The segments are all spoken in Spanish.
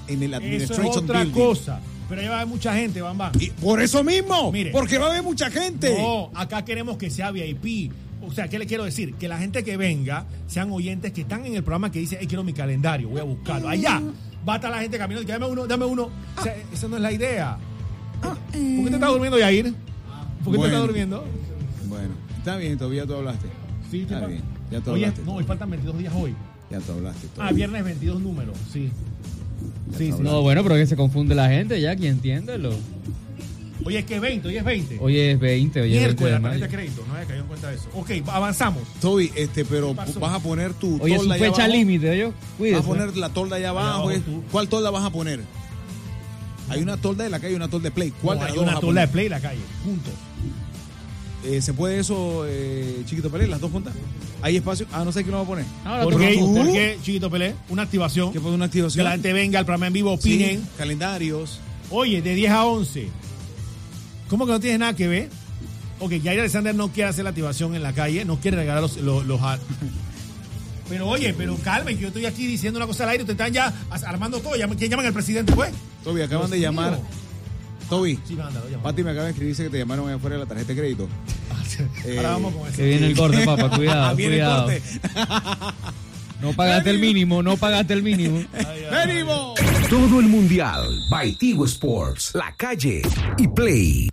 en el Administration Eso es otra Building. cosa. Pero ya va a haber mucha gente, Bambam. Y por eso mismo, Mire, porque va a haber mucha gente. No, acá queremos que sea VIP. O sea, ¿qué le quiero decir? Que la gente que venga sean oyentes que están en el programa que dice, hey, quiero mi calendario, voy a buscarlo. Allá va a estar la gente caminando y que dame uno. O sea, esa no es la idea. ¿Por qué te estás durmiendo, Yair? ¿Por qué te estás durmiendo? Bueno, está bien, todavía tú hablaste. Sí, está bien, ya tú Oye, hablaste. no, hoy faltan 22 días hoy. Ya tú hablaste. Viernes 22 números, sí. Sí. No, bueno, pero que se confunde la gente ya, ¿quién entiéndelo? Hoy es que es 20, hoy es 20. Hoy es 20, hoy es 20 Miércoles, de la tarjeta mayo. de crédito, no había caído en cuenta de eso. Ok, avanzamos. Toby, pero pasó? vas a poner tu Oye, tolda su allá fecha abajo. límite, yo. Vas Cuídese. a poner la tolda allá abajo. abajo tú. ¿Cuál tolda vas a poner? Hay una tolda de la calle y una tolda de Play. ¿Cuál No, de las hay dos una vas a tolda de poner? play en la calle, punto. ¿Se puede eso, Chiquito Pelé, las dos juntas? ¿Hay espacio? No sé quién lo va a poner. Ahora ¿Por tú qué, no- ¿Por qué, Chiquito Pelé? Una activación. ¿Qué pone una Que activación? la gente venga al programa en vivo, opinen. Sí, calendarios. Oye, de 10 a 11. ¿Cómo que no tienes nada que ver? Ok, Jair Alexander no quiere hacer la activación en la calle, no quiere regalar los Pero oye, pero calmen, que yo estoy aquí diciendo una cosa al aire, ustedes están ya armando todo. ¿Quién llaman al presidente, pues? Toby, acaban de Dios llamar. mío. Toby, Sí, mándalo, llámalo. Pati me acaba de escribirse que te llamaron allá afuera de la tarjeta de crédito. Ahora vamos con eso. Que viene el corte, papá, cuidado, Viene el cuidado. corte. No pagaste el mínimo, no pagaste el mínimo. ¡Venimos! Todo el mundial by Tigo Sports, La Calle y Play.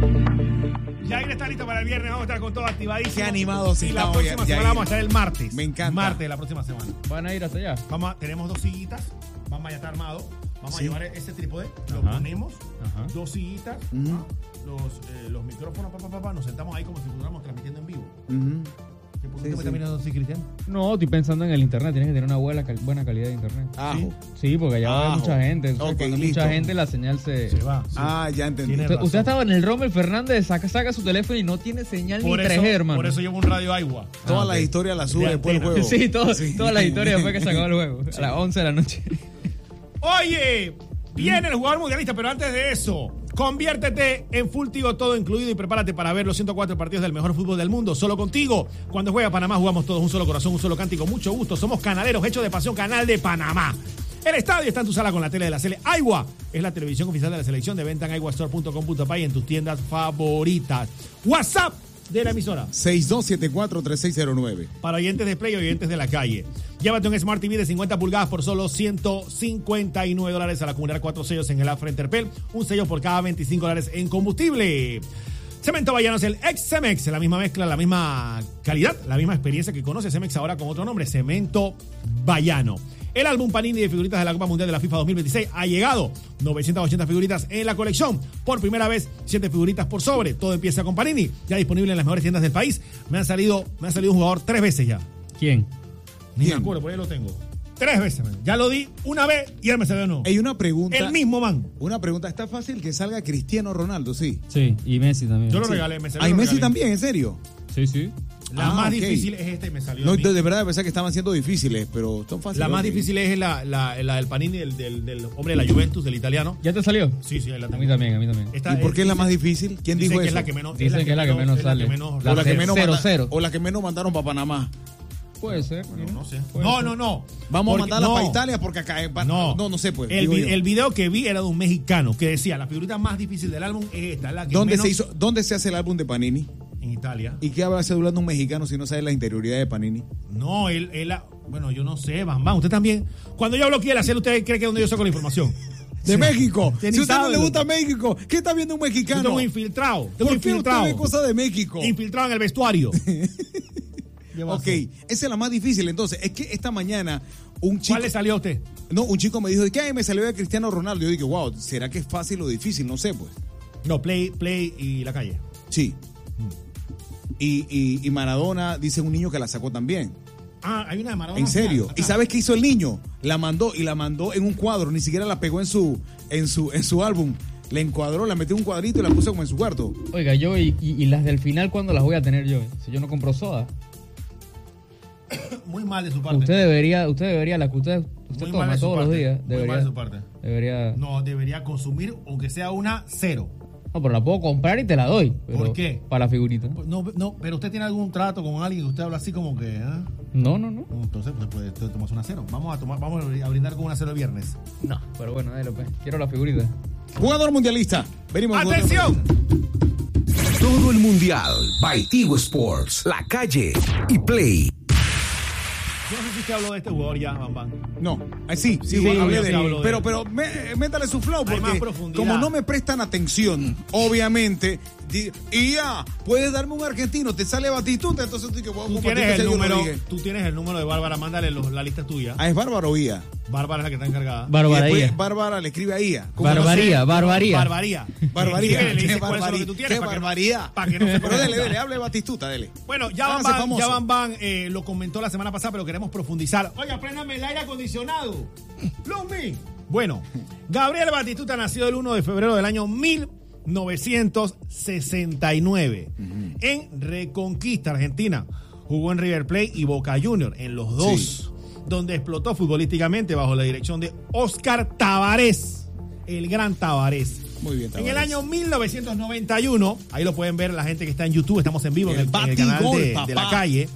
Jair está listo para el viernes, vamos a estar con todo activadísimo. Qué animados Y la estamos, próxima Jair. semana vamos a estar el martes. Me encanta. Martes de la próxima semana. ¿Van a ir hasta allá? Tenemos 2 sillitas, vamos a ya estar armados. Vamos Sí. a llevar ese trípode, lo Ajá. ponemos, Ajá. 2 sillitas, los micrófonos, nos sentamos ahí como si estuviéramos transmitiendo en vivo. ¿Por qué me está mirando así, Cristian? No, estoy pensando en el internet. Tienes que tener una buena calidad de internet. Ajo. Sí, porque allá va a haber Ajo. mucha gente. Entonces, Ok, cuando listo. mucha gente, la señal se... Se va. sí. Ya entendí. Tiene Usted razón. estaba en el Rommel Fernández, saca su teléfono y no tiene señal Por ni eso, 3G, hermano. por eso llevo un radio agua. Todas ok. las historias las sube De después del antena. juego. Sí, todas las historias después que se acabó el juego. A las 11 de la noche. Oye, viene el jugador mundialista, pero antes de eso, conviértete en Full Tigo todo incluido y prepárate para ver los 104 partidos del mejor fútbol del mundo solo contigo. Cuando juega Panamá jugamos todos un solo corazón, un solo cántico, mucho gusto. Somos canaleros hechos de pasión, Canal de Panamá. El estadio está en tu sala con la tele de la Sele. Aigua es la televisión oficial de la selección, de venta en aiguastore.com.pa y en tus tiendas favoritas. WhatsApp de la emisora. 6274-3609. Para oyentes de Play y oyentes de la calle. Llévate un Smart TV de 50 pulgadas por solo $159 al acumular 4 sellos en el app Enterpel. Un sello por cada $25 en combustible. Cemento Bayano es el ex Cemex, la misma mezcla, la misma calidad, la misma experiencia que conoce Cemex ahora con otro nombre, Cemento Bayano. El álbum Panini de figuritas de la Copa Mundial de la FIFA 2026 ha llegado. 980 figuritas en la colección. Por primera vez, 7 figuritas por sobre. Todo empieza con Panini. Ya disponible en las mejores tiendas del país. Me ha salido un jugador 3 veces ya. ¿Quién? Ni ¿Quién? me acuerdo, por ahí lo tengo. 3 veces, man. Ya lo di una vez y él me salió no. Hay una pregunta. El mismo man. Una pregunta. ¿Está fácil que salga Cristiano Ronaldo? Sí. Sí, y Messi también. Yo lo regalé, me salió. ¿Hay lo Messi regalé. también? ¿En serio? Sí, sí. La más ok. difícil es esta y me salió. No, a mí. de verdad pensé que estaban siendo difíciles, pero son fáciles. La más ok. difícil es la del Panini del hombre de la Juventus, del italiano. ¿Ya te salió? Sí, sí, ahí la A tengo. mí también, a mí también. Esta ¿Y por qué es la más difícil? ¿Quién dicen dijo que eso? es la que menos. Dicen que es la que menos sale. O la que menos 0-0. o la que menos mandaron para Panamá. Puede ser. No sé. Puede No, ser. no, no. Vamos Porque- a mandarla no. para Italia porque acá no sé pues. El, digo yo. el video que vi era de un mexicano que decía, la figurita más difícil del álbum es esta, la que ¿Dónde menos se hizo? ¿Dónde se hace el álbum de Panini? en Italia. ¿Y qué habrá cedulando un mexicano si no sabe la interioridad de Panini? No, bueno, yo no sé, Bam, usted también. Cuando yo hablo aquí de la serie, ¿usted cree que es donde yo saco la información? De México. Usted Si ni a usted no sabe, le gusta loco. México, ¿qué está viendo un Yo mexicano? tengo infiltrado. Tengo ¿Por qué usted infiltrado. ve cosas de México? Infiltrado en el vestuario. Ok, esa es la más difícil. Entonces, es que esta mañana un chico... ¿Cuál le salió a usted? No, un chico me dijo, ¿qué? Me salió de Cristiano Ronaldo. Yo dije, wow, ¿será que es fácil o difícil? No sé, pues. No, Play y la calle. Sí. Y Maradona, dice un niño que la sacó también. Ah, hay una de Maradona. En serio. Acá. ¿Y sabes qué hizo el niño? La mandó en un cuadro, ni siquiera la pegó en su álbum. La encuadró, la metió en un cuadrito y la puso como en su cuarto. Oiga, yo y las del final, ¿cuándo las voy a tener yo? Si yo no compro soda. Muy mal de su parte. Usted debería, la que usted Muy mal toma de su todos los parte. días. Muy mal de su parte. Debería. No, debería consumir, aunque sea una 0. No, pero la puedo comprar y te la doy. Pero ¿Por qué? Para la figurita. No, pero usted tiene algún trato con alguien que usted habla así como que, No. Entonces, pues tomamos una cero. Vamos a brindar con una cero el viernes. No, pero bueno, dale, pues. Quiero la figurita. Jugador mundialista. Venimos. ¡Atención! Todo el mundial by Tigo Sports, La Calle y Play. Yo no sé si usted habló de este jugador ya, Bam. No, sí, hablé de él. Pero métale su flow, Hay más porque profundidad. como no me prestan atención, obviamente, puedes darme un argentino, te sale Batistuta, entonces tú que voy a Tú compartir tienes, con el Sergio número, Rodríguez. tú tienes el número de Bárbara, mándale la lista tuya. ¿Es Bárbara o Ia? Bárbara es la que está encargada. Y Barbaría. después Bárbara le escribe a Ia. ¿Cómo Barbaría, barbaría. Barbaría. Barbaría. Le dice Qué cuál es lo que tú tienes qué para que no- barbaridad. para que no se Pero confunda. dele, hable de Batistuta, dele. Bueno, ya Hágase famoso. Van lo comentó la semana pasada, pero queremos profundizar. Oye, préndame el aire acondicionado. Lumi. Bueno, Gabriel Batistuta nació el 1 de febrero del año 1969 en Reconquista, Argentina. Jugó en River Plate y Boca Juniors, en los dos, Sí. donde explotó futbolísticamente bajo la dirección de Óscar Tabarés, el gran Tabarés. Muy bien, En Tabarés. el año 1991, ahí lo pueden ver la gente que está en YouTube, estamos en vivo en el canal Batigol, de papá. La Calle.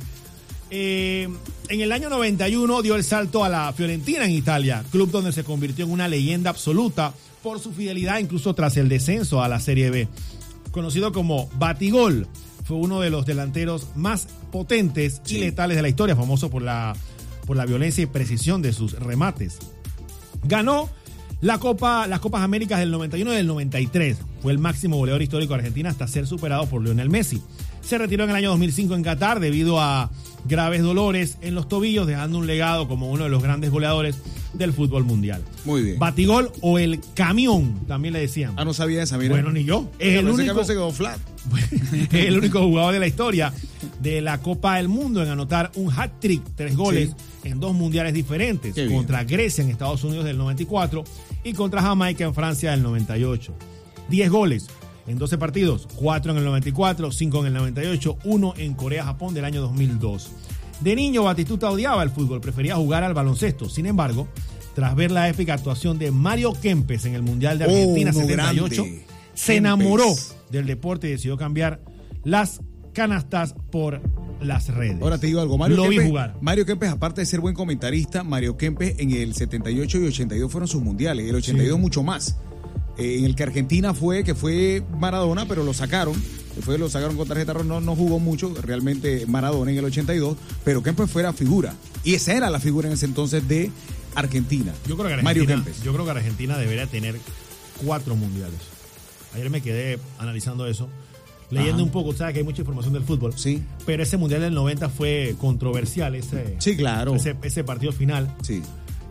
En el año 91 dio el salto a la Fiorentina en Italia, club donde se convirtió en una leyenda absoluta por su fidelidad incluso tras el descenso a la Serie B. Conocido como Batigol, fue uno de los delanteros más potentes y letales de la historia, famoso por la violencia y precisión de sus remates. Ganó las Copas Américas del 91 y del 93. Fue el máximo goleador histórico de Argentina hasta ser superado por Lionel Messi. Se retiró en el año 2005 en Qatar debido a graves dolores en los tobillos, dejando un legado como uno de los grandes goleadores del fútbol mundial. Muy bien. Batigol o el camión, también le decían. No sabía esa, mira. Bueno, ni yo. Es el único, se quedó flat. es el único jugador de la historia de la Copa del Mundo en anotar un hat-trick, 3 goles en 2 mundiales diferentes, Qué bien. contra Grecia en Estados Unidos del 94 y contra Jamaica en Francia del 98. 10 goles en 12 partidos, 4 en el 94, 5 en el 98, 1 en Corea-Japón del año 2002. De niño, Batistuta odiaba el fútbol, prefería jugar al baloncesto. Sin embargo, tras ver la épica actuación de Mario Kempes en el Mundial de Argentina uno 78, grande. se enamoró del deporte y decidió cambiar las canastas por las redes. Ahora te digo algo, Lo vi jugar. Mario Kempes, aparte de ser buen comentarista, Mario Kempes en el 78 y 82 fueron sus mundiales, el 82 mucho más. En el que Argentina fue Maradona, pero lo sacaron con tarjeta roja, no jugó mucho, realmente Maradona en el 82, pero Kempes fue la figura, y esa era la figura en ese entonces de Argentina. Yo creo que Mario Argentina, Kempes. yo creo que Argentina debería tener 4 mundiales. Ayer me quedé analizando eso, leyendo un poco, sabes que hay mucha información del fútbol. Sí. Pero ese mundial del 90 fue controversial, Sí, claro. ese partido final. Sí.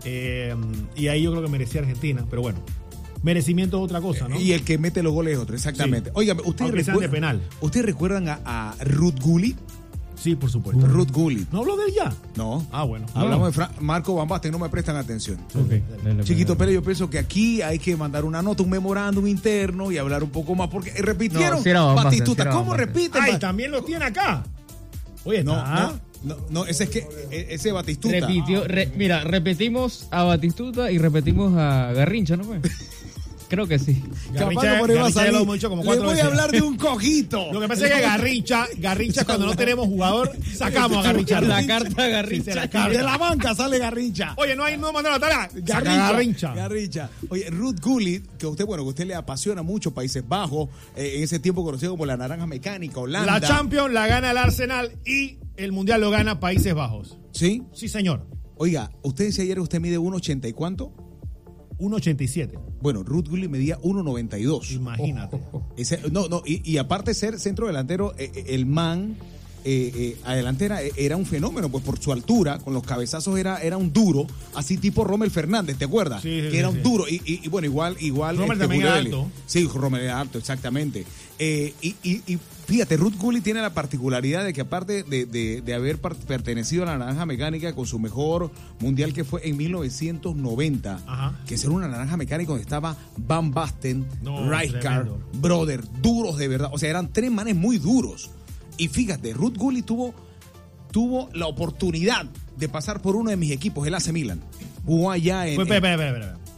Y ahí yo creo que merecía Argentina, pero bueno, merecimiento es otra cosa, ¿no? Y el que mete los goles es otro, exactamente. Sí. Óigame, ¿ustedes Aunque sean de penal. ¿Ustedes recuerdan a Ruud Gullit? Sí, por supuesto. Ruud Gullit. ¿No habló de él ya? No. Ah, bueno. Hablamos de Marco Van Basten, no me prestan atención. Chiquito Pérez, yo pienso que aquí hay que mandar una nota, un memorándum interno y hablar un poco más, porque repitieron No, sí era Van Basten, Batistuta. sí era ¿Cómo Van Basten. repiten? Ay, también lo tiene acá. Oye, No, ese es que ese Batistuta. Mira, repetimos a Batistuta y repetimos a Garrincha, ¿no fue? Creo que sí. Garrincha por ahí va a ya salir. lo hemos dicho como Le 4 voy veces. a hablar de un cojito. Lo que pasa es que Garrincha cuando no tenemos jugador, sacamos a Garrincha. La carta de Garrincha. Sí, se la carta. De la banca sale Garrincha. Oye, no mandó la tarea. Saca Garrincha. Garrincha. Oye, Ruud Gullit, que a usted le apasiona mucho, Países Bajos, en ese tiempo conocido como la Naranja Mecánica, Holanda. La Champions la gana el Arsenal y el Mundial lo gana Países Bajos. ¿Sí? Sí, señor. Oiga, usted decía ayer que usted mide 1,80 y ¿cuánto? 1.87. Bueno, Ruud Gullit medía 1,92. Imagínate. Y aparte de ser centro delantero, el man adelante era un fenómeno, pues por su altura, con los cabezazos era un duro, así tipo Rommel Fernández, ¿te acuerdas? Sí, que era un duro, y bueno, igual Rommel también era Julio Vélez. alto. Sí, Rommel era alto, exactamente. Y fíjate, Ruud Gullit tiene la particularidad de que aparte de haber pertenecido a la Naranja Mecánica con su mejor mundial que fue en 1990, Ajá. que era una Naranja Mecánica donde estaba Van Basten, Rijkaard, tremendo. Brother, duros de verdad, o sea, eran 3 manes muy duros. Y fíjate, Ruud Gullit tuvo la oportunidad de pasar por uno de mis equipos, el AC Milan. Jugó allá en... Espera.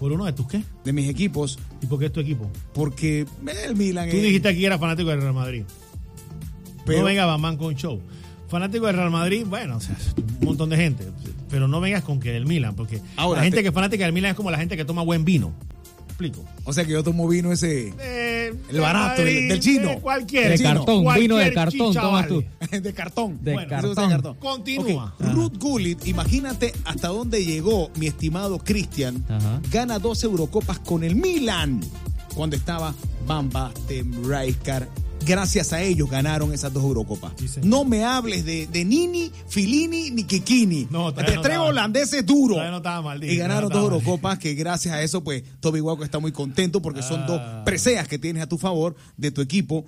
¿Por uno de tus qué? de mis equipos, ¿Y por qué es tu equipo? porque el Milan Tú dijiste aquí que eras fanático del Real Madrid. pero No venga Bamán con show. Fanático del Real Madrid, bueno, o sea, un montón de gente. Pero no vengas con que del Milan, porque Ahora, la gente que es fanática del Milan es como la gente que toma buen vino. ¿Explico? o sea que yo tomo vino ese el barato, Madrid, del chino. Cualquier. De chino. cartón, Cualquier vino de cartón, chicha tomas vale. tú. de cartón. De Bueno, cartón. eso usa cartón. Continúa. Ok, Ruud Gullit, imagínate hasta dónde llegó mi estimado Cristian. Ajá. Gana 2 Eurocopas con el Milan cuando estaba Van Basten, Rijkaard. Gracias a ellos ganaron esas 2 Eurocopas. Sí, señor. No me hables de Nini, Filini ni Kikini. No, de todavía no 3 estaba. holandeses duros. Todavía no estaba maldito, Y ganaron todavía 2 no estaba Eurocopas que gracias a eso, pues, Toby Guaco está muy contento porque son 2 preseas que tienes a tu favor de tu equipo.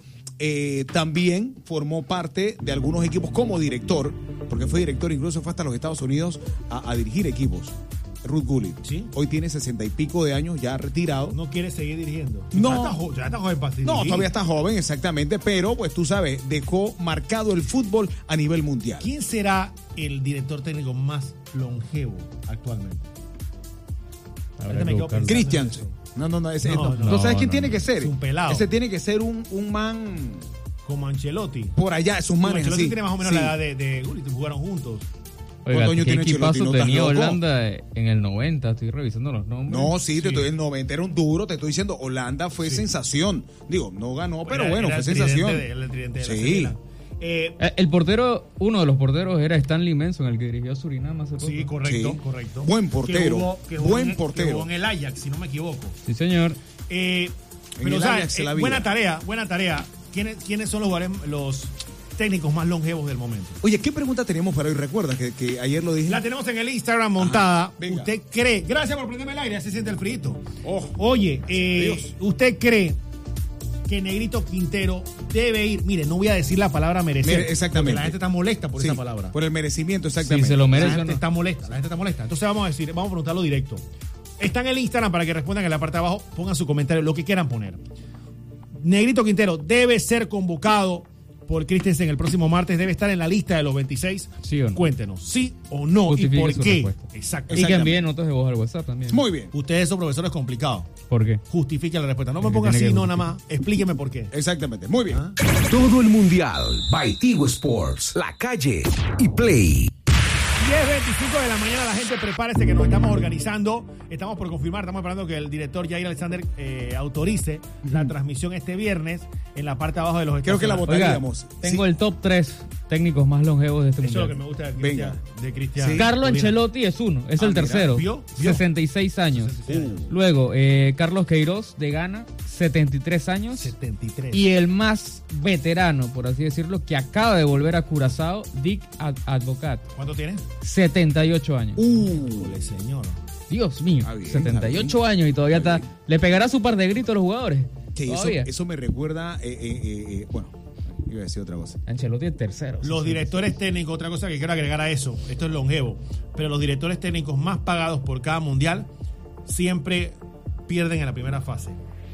También formó parte de algunos equipos como director, porque fue director, incluso fue hasta los Estados Unidos a dirigir equipos. Ruud Gullit. Sí. Hoy tiene 60 y pico de años, ya retirado. No quiere seguir dirigiendo. No. Ya está joven para dirigir. No, todavía está joven, exactamente, pero pues tú sabes, dejó marcado el fútbol a nivel mundial. ¿Quién será el director técnico más longevo actualmente? Habrá Ahorita me que quedo buscarlo. pensando. Cristian. eso. No, ese No, ¿tú sabes quién no, tiene no. que ser? Es un pelado. Ese tiene que ser un man Como Ancelotti. por allá, esos manes Ancelotti así. tiene más o menos Sí. la edad de Gullit, jugaron juntos. Oiga, ¿Cuántos años ¿qué tiene Ancelotti? equipazo ¿No estás tenía loco? Holanda en el 90? Estoy revisando los nombres. No, sí, te Sí. estoy el 90 era un duro, te estoy diciendo, Holanda fue sensación. Digo, no ganó, pero Era bueno, fue el tridente sensación. el tridente de la Sí. Sevilla. El portero, uno de los porteros era Stanley Menson, el que dirigió a Surinam hace poco. Sí, correcto, Sí. correcto. Buen portero, Que buen que portero. jugó en el Ajax, si no me equivoco. Sí, señor. En Pero, el ¿sabes? Ajax se la vida. Buena tarea. ¿Quiénes son los técnicos más longevos del momento? Oye, ¿qué pregunta tenemos para hoy? Recuerda que ayer lo dije. La tenemos en el Instagram montada. venga. ¿Usted cree? Gracias por prenderme el aire, así se siente el frito. Oh, Oye, Dios. ¿usted cree que Negrito Quintero debe ir? Mire, no voy a decir la palabra merecer. Exactamente. Porque la gente está molesta por sí, esa palabra. por el merecimiento, Si exactamente. se lo La merece o gente no. está molesta, Entonces vamos a preguntarlo directo. Está en el Instagram para que respondan en la parte de abajo, pongan su comentario, lo que quieran poner. Negrito Quintero debe ser convocado por Christensen el próximo martes, debe estar en la lista de los 26. ¿Sí o no? Cuéntenos, sí o no Justifique y por su qué. respuesta. Exacto. Y que envíen notas de voz al WhatsApp también. Muy bien. Ustedes son profesores complicados. ¿Por qué? Justifique la respuesta. No me Porque ponga tiene así, que no nada más. Explíqueme por qué. Exactamente. Muy bien. Todo el mundial by Tigo Sports, La Calle y Play. 10:25 de la mañana, la gente prepárese que nos estamos organizando. Estamos por confirmar, estamos esperando que el director Jair Alexander autorice la transmisión este viernes en la parte de abajo de los Creo que la estacionamientos. Oiga, votaríamos. tengo Sí. el top 3 técnicos más longevos de este Eso es lo que mundial. me gusta de Venga. Cristian. Sí. Carlo Molina. Ancelotti es uno, es Ah, el mira, tercero. ¿vio? 66 años. 66 años. Luego, Carlos Queiroz de Ghana, 73 años. 73. Y el más veterano, por así decirlo, que acaba de volver a Curazao, Dick Advocat, ¿Cuánto tiene? 78 años. Híjole, señor. Dios mío, Está bien, 78 está bien. años y todavía Está está. ¿Le pegará su par de gritos a los jugadores? Que Todavía. eso me recuerda, bueno, iba a decir otra cosa. Ancelotti es tercero. Los directores técnicos, otra cosa que quiero agregar a eso, esto es longevo, pero los directores técnicos más pagados por cada mundial siempre pierden en la primera fase.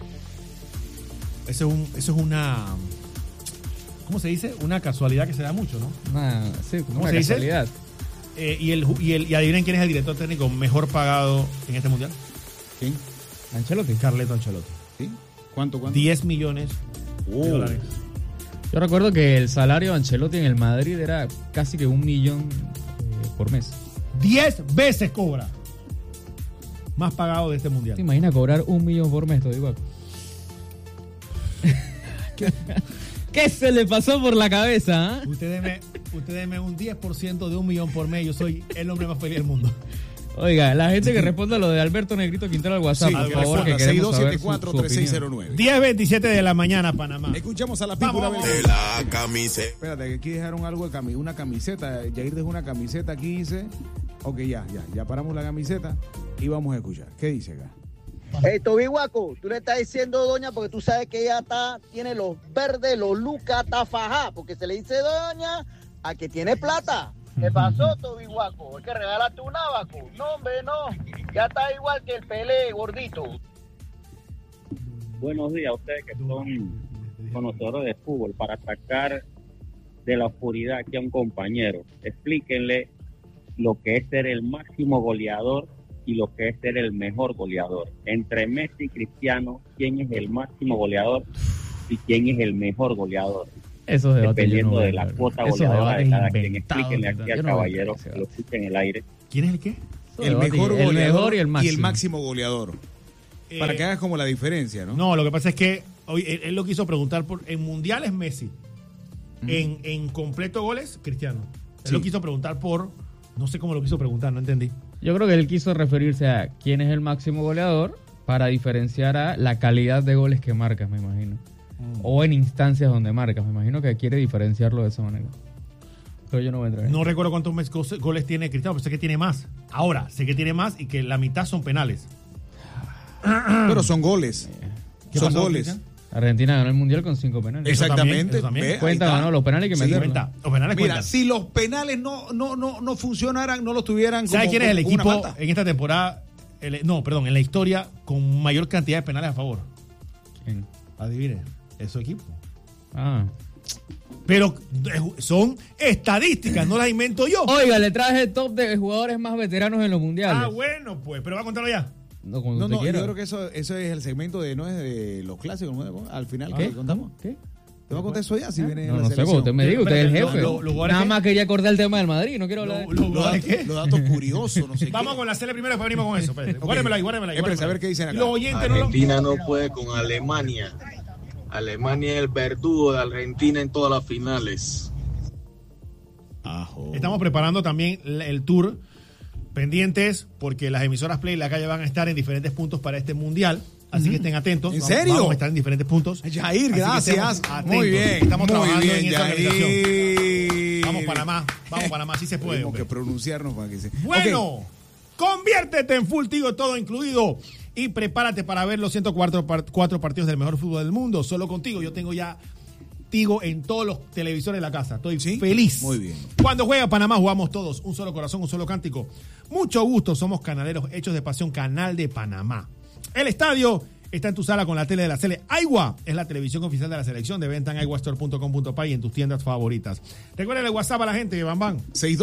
Eso es una, ¿cómo se dice? Una casualidad que se da mucho, ¿no? Sí, como ¿Cómo una se dice? casualidad. Y adivinen quién es el director técnico mejor pagado en este mundial. ¿Quién? Ancelotti. Carleto Ancelotti. ¿Sí? ¿Cuánto? 10 millones de dólares. Yo recuerdo que el salario de Ancelotti en el Madrid era casi que 1 millón por mes. 10 veces cobra. Más pagado de este mundial. ¿Te imaginas cobrar 1 millón por mes, Todivac? ¿Qué se le pasó por la cabeza? ¿Ah? Usted deme un 10% de 1 millón por mes. Yo soy el hombre más feliz del mundo. Oiga, la gente que responda lo de Alberto Negrito Quintero al WhatsApp, Sí, por favor, que queremos saber su opinión. 6274-3609. 10:27 de la mañana, Panamá. Escuchamos a la Vamos, pípula vamos. verde. La camiseta. Espérate, que aquí dejaron algo de una camiseta. Jair dejó una camiseta aquí, dice. Ok, ya paramos la camiseta y vamos a escuchar. ¿Qué dice acá? Hey, Toby Guaco, tú le estás diciendo doña porque tú sabes que ella tiene los verdes, los lucas, está fajá, porque se le dice doña a que tiene plata. ¿Qué pasó, Toby Guaco? Es que regalaste un abaco. No, hombre, no. Ya está igual que el Pelé gordito. Buenos días a ustedes que son conocedores de fútbol. Para sacar de la oscuridad aquí a un compañero, explíquenle lo que es ser el máximo goleador y lo que es ser el mejor goleador. Entre Messi y Cristiano, ¿quién es el máximo goleador y quién es el mejor goleador? Esos debates Dependiendo yo no de veo, la cuota esos goleadora de cada debates quien. Explíquenle aquí inventados, al yo no caballero veo que lo escuche en el aire. ¿Quién es el qué? Esos El debates, mejor el goleador mejor y el máximo goleador. Para que hagas como la diferencia, ¿no? No, lo que pasa es que hoy él lo quiso preguntar en mundiales Messi, en completo goles Cristiano. Él Sí. lo quiso preguntar no sé cómo lo quiso preguntar, no entendí. Yo creo que él quiso referirse a quién es el máximo goleador para diferenciar a la calidad de goles que marcas, me imagino. O en instancias donde marcas, me imagino que quiere diferenciarlo de esa manera. Pero yo no voy a entrar ahí. No recuerdo cuántos goles tiene Cristiano, pero sé que tiene más. Ahora, sé que tiene más y que la mitad son penales. Pero son goles. ¿Qué Son pasó, goles. Cristian? Argentina ganó el Mundial con 5 penales. Eso Exactamente. también. Ve, ahí Cuenta, está. ¿no? Los penales hay que Sí, meterlos. Cuenta. Los penales Mira, cuentan. si los penales no funcionaran, no los tuvieran como ¿Sabe quién es el como una equipo falta. en esta temporada? En la historia con mayor cantidad de penales a favor. ¿Quién? Adivine, es su equipo. Ah. Pero son estadísticas, no las invento yo. Oiga, le traje el top de jugadores más veteranos en los mundiales. Ah, bueno, pues, pero va a contarlo ya. No, cuando No, usted no, quiera. yo creo que eso es el segmento de, no es de los clásicos, ¿no? Al final, ¿Qué? ¿qué contamos? ¿Qué? ¿Te voy a contar eso ya? Si viene No, la no sé, selección. porque usted me diga, usted es el Espérate, jefe. ¿los jugadores Nada qué? más quería acordar el tema del Madrid, no quiero hablar de ¿Los jugadores qué? Los datos curiosos, no sé Vamos qué. con la serie primero, después venimos con eso. Espérate. Ok. Guárdemela ahí. Espérense, a ver qué dicen acá. Los oyentes no lo... Argentina no puede con Alemania. Alemania es el verdugo de Argentina en todas las finales. Ajo. Estamos preparando también el tour. Pendientes, porque las emisoras Play y La Calle van a estar en diferentes puntos para este mundial. Así que estén atentos. ¿En Vamos- serio? Vamos a estar en diferentes puntos. Jair, Así que gracias. estemos atentos. Muy bien. Estamos muy trabajando bien, en esa organización. Jair. Vamos Panamá, sí se puede. Tenemos hombre. que pronunciarnos para que se... Bueno, Ok. conviértete en Full Tigo, todo incluido. Y prepárate para ver los 104 partidos del mejor fútbol del mundo. Solo contigo. Yo tengo ya Tigo en todos los televisores de la casa. Estoy ¿Sí? feliz. Muy bien. Cuando juega Panamá jugamos todos. Un solo corazón, un solo cántico. Mucho gusto. Somos canaleros hechos de pasión. Canal de Panamá. El estadio está en tu sala con la tele de la Sele. Aigua es la televisión oficial de la selección. De venta en aiguastore.com.pa y en tus tiendas favoritas. Recuerden el WhatsApp a la gente, Bam Bam.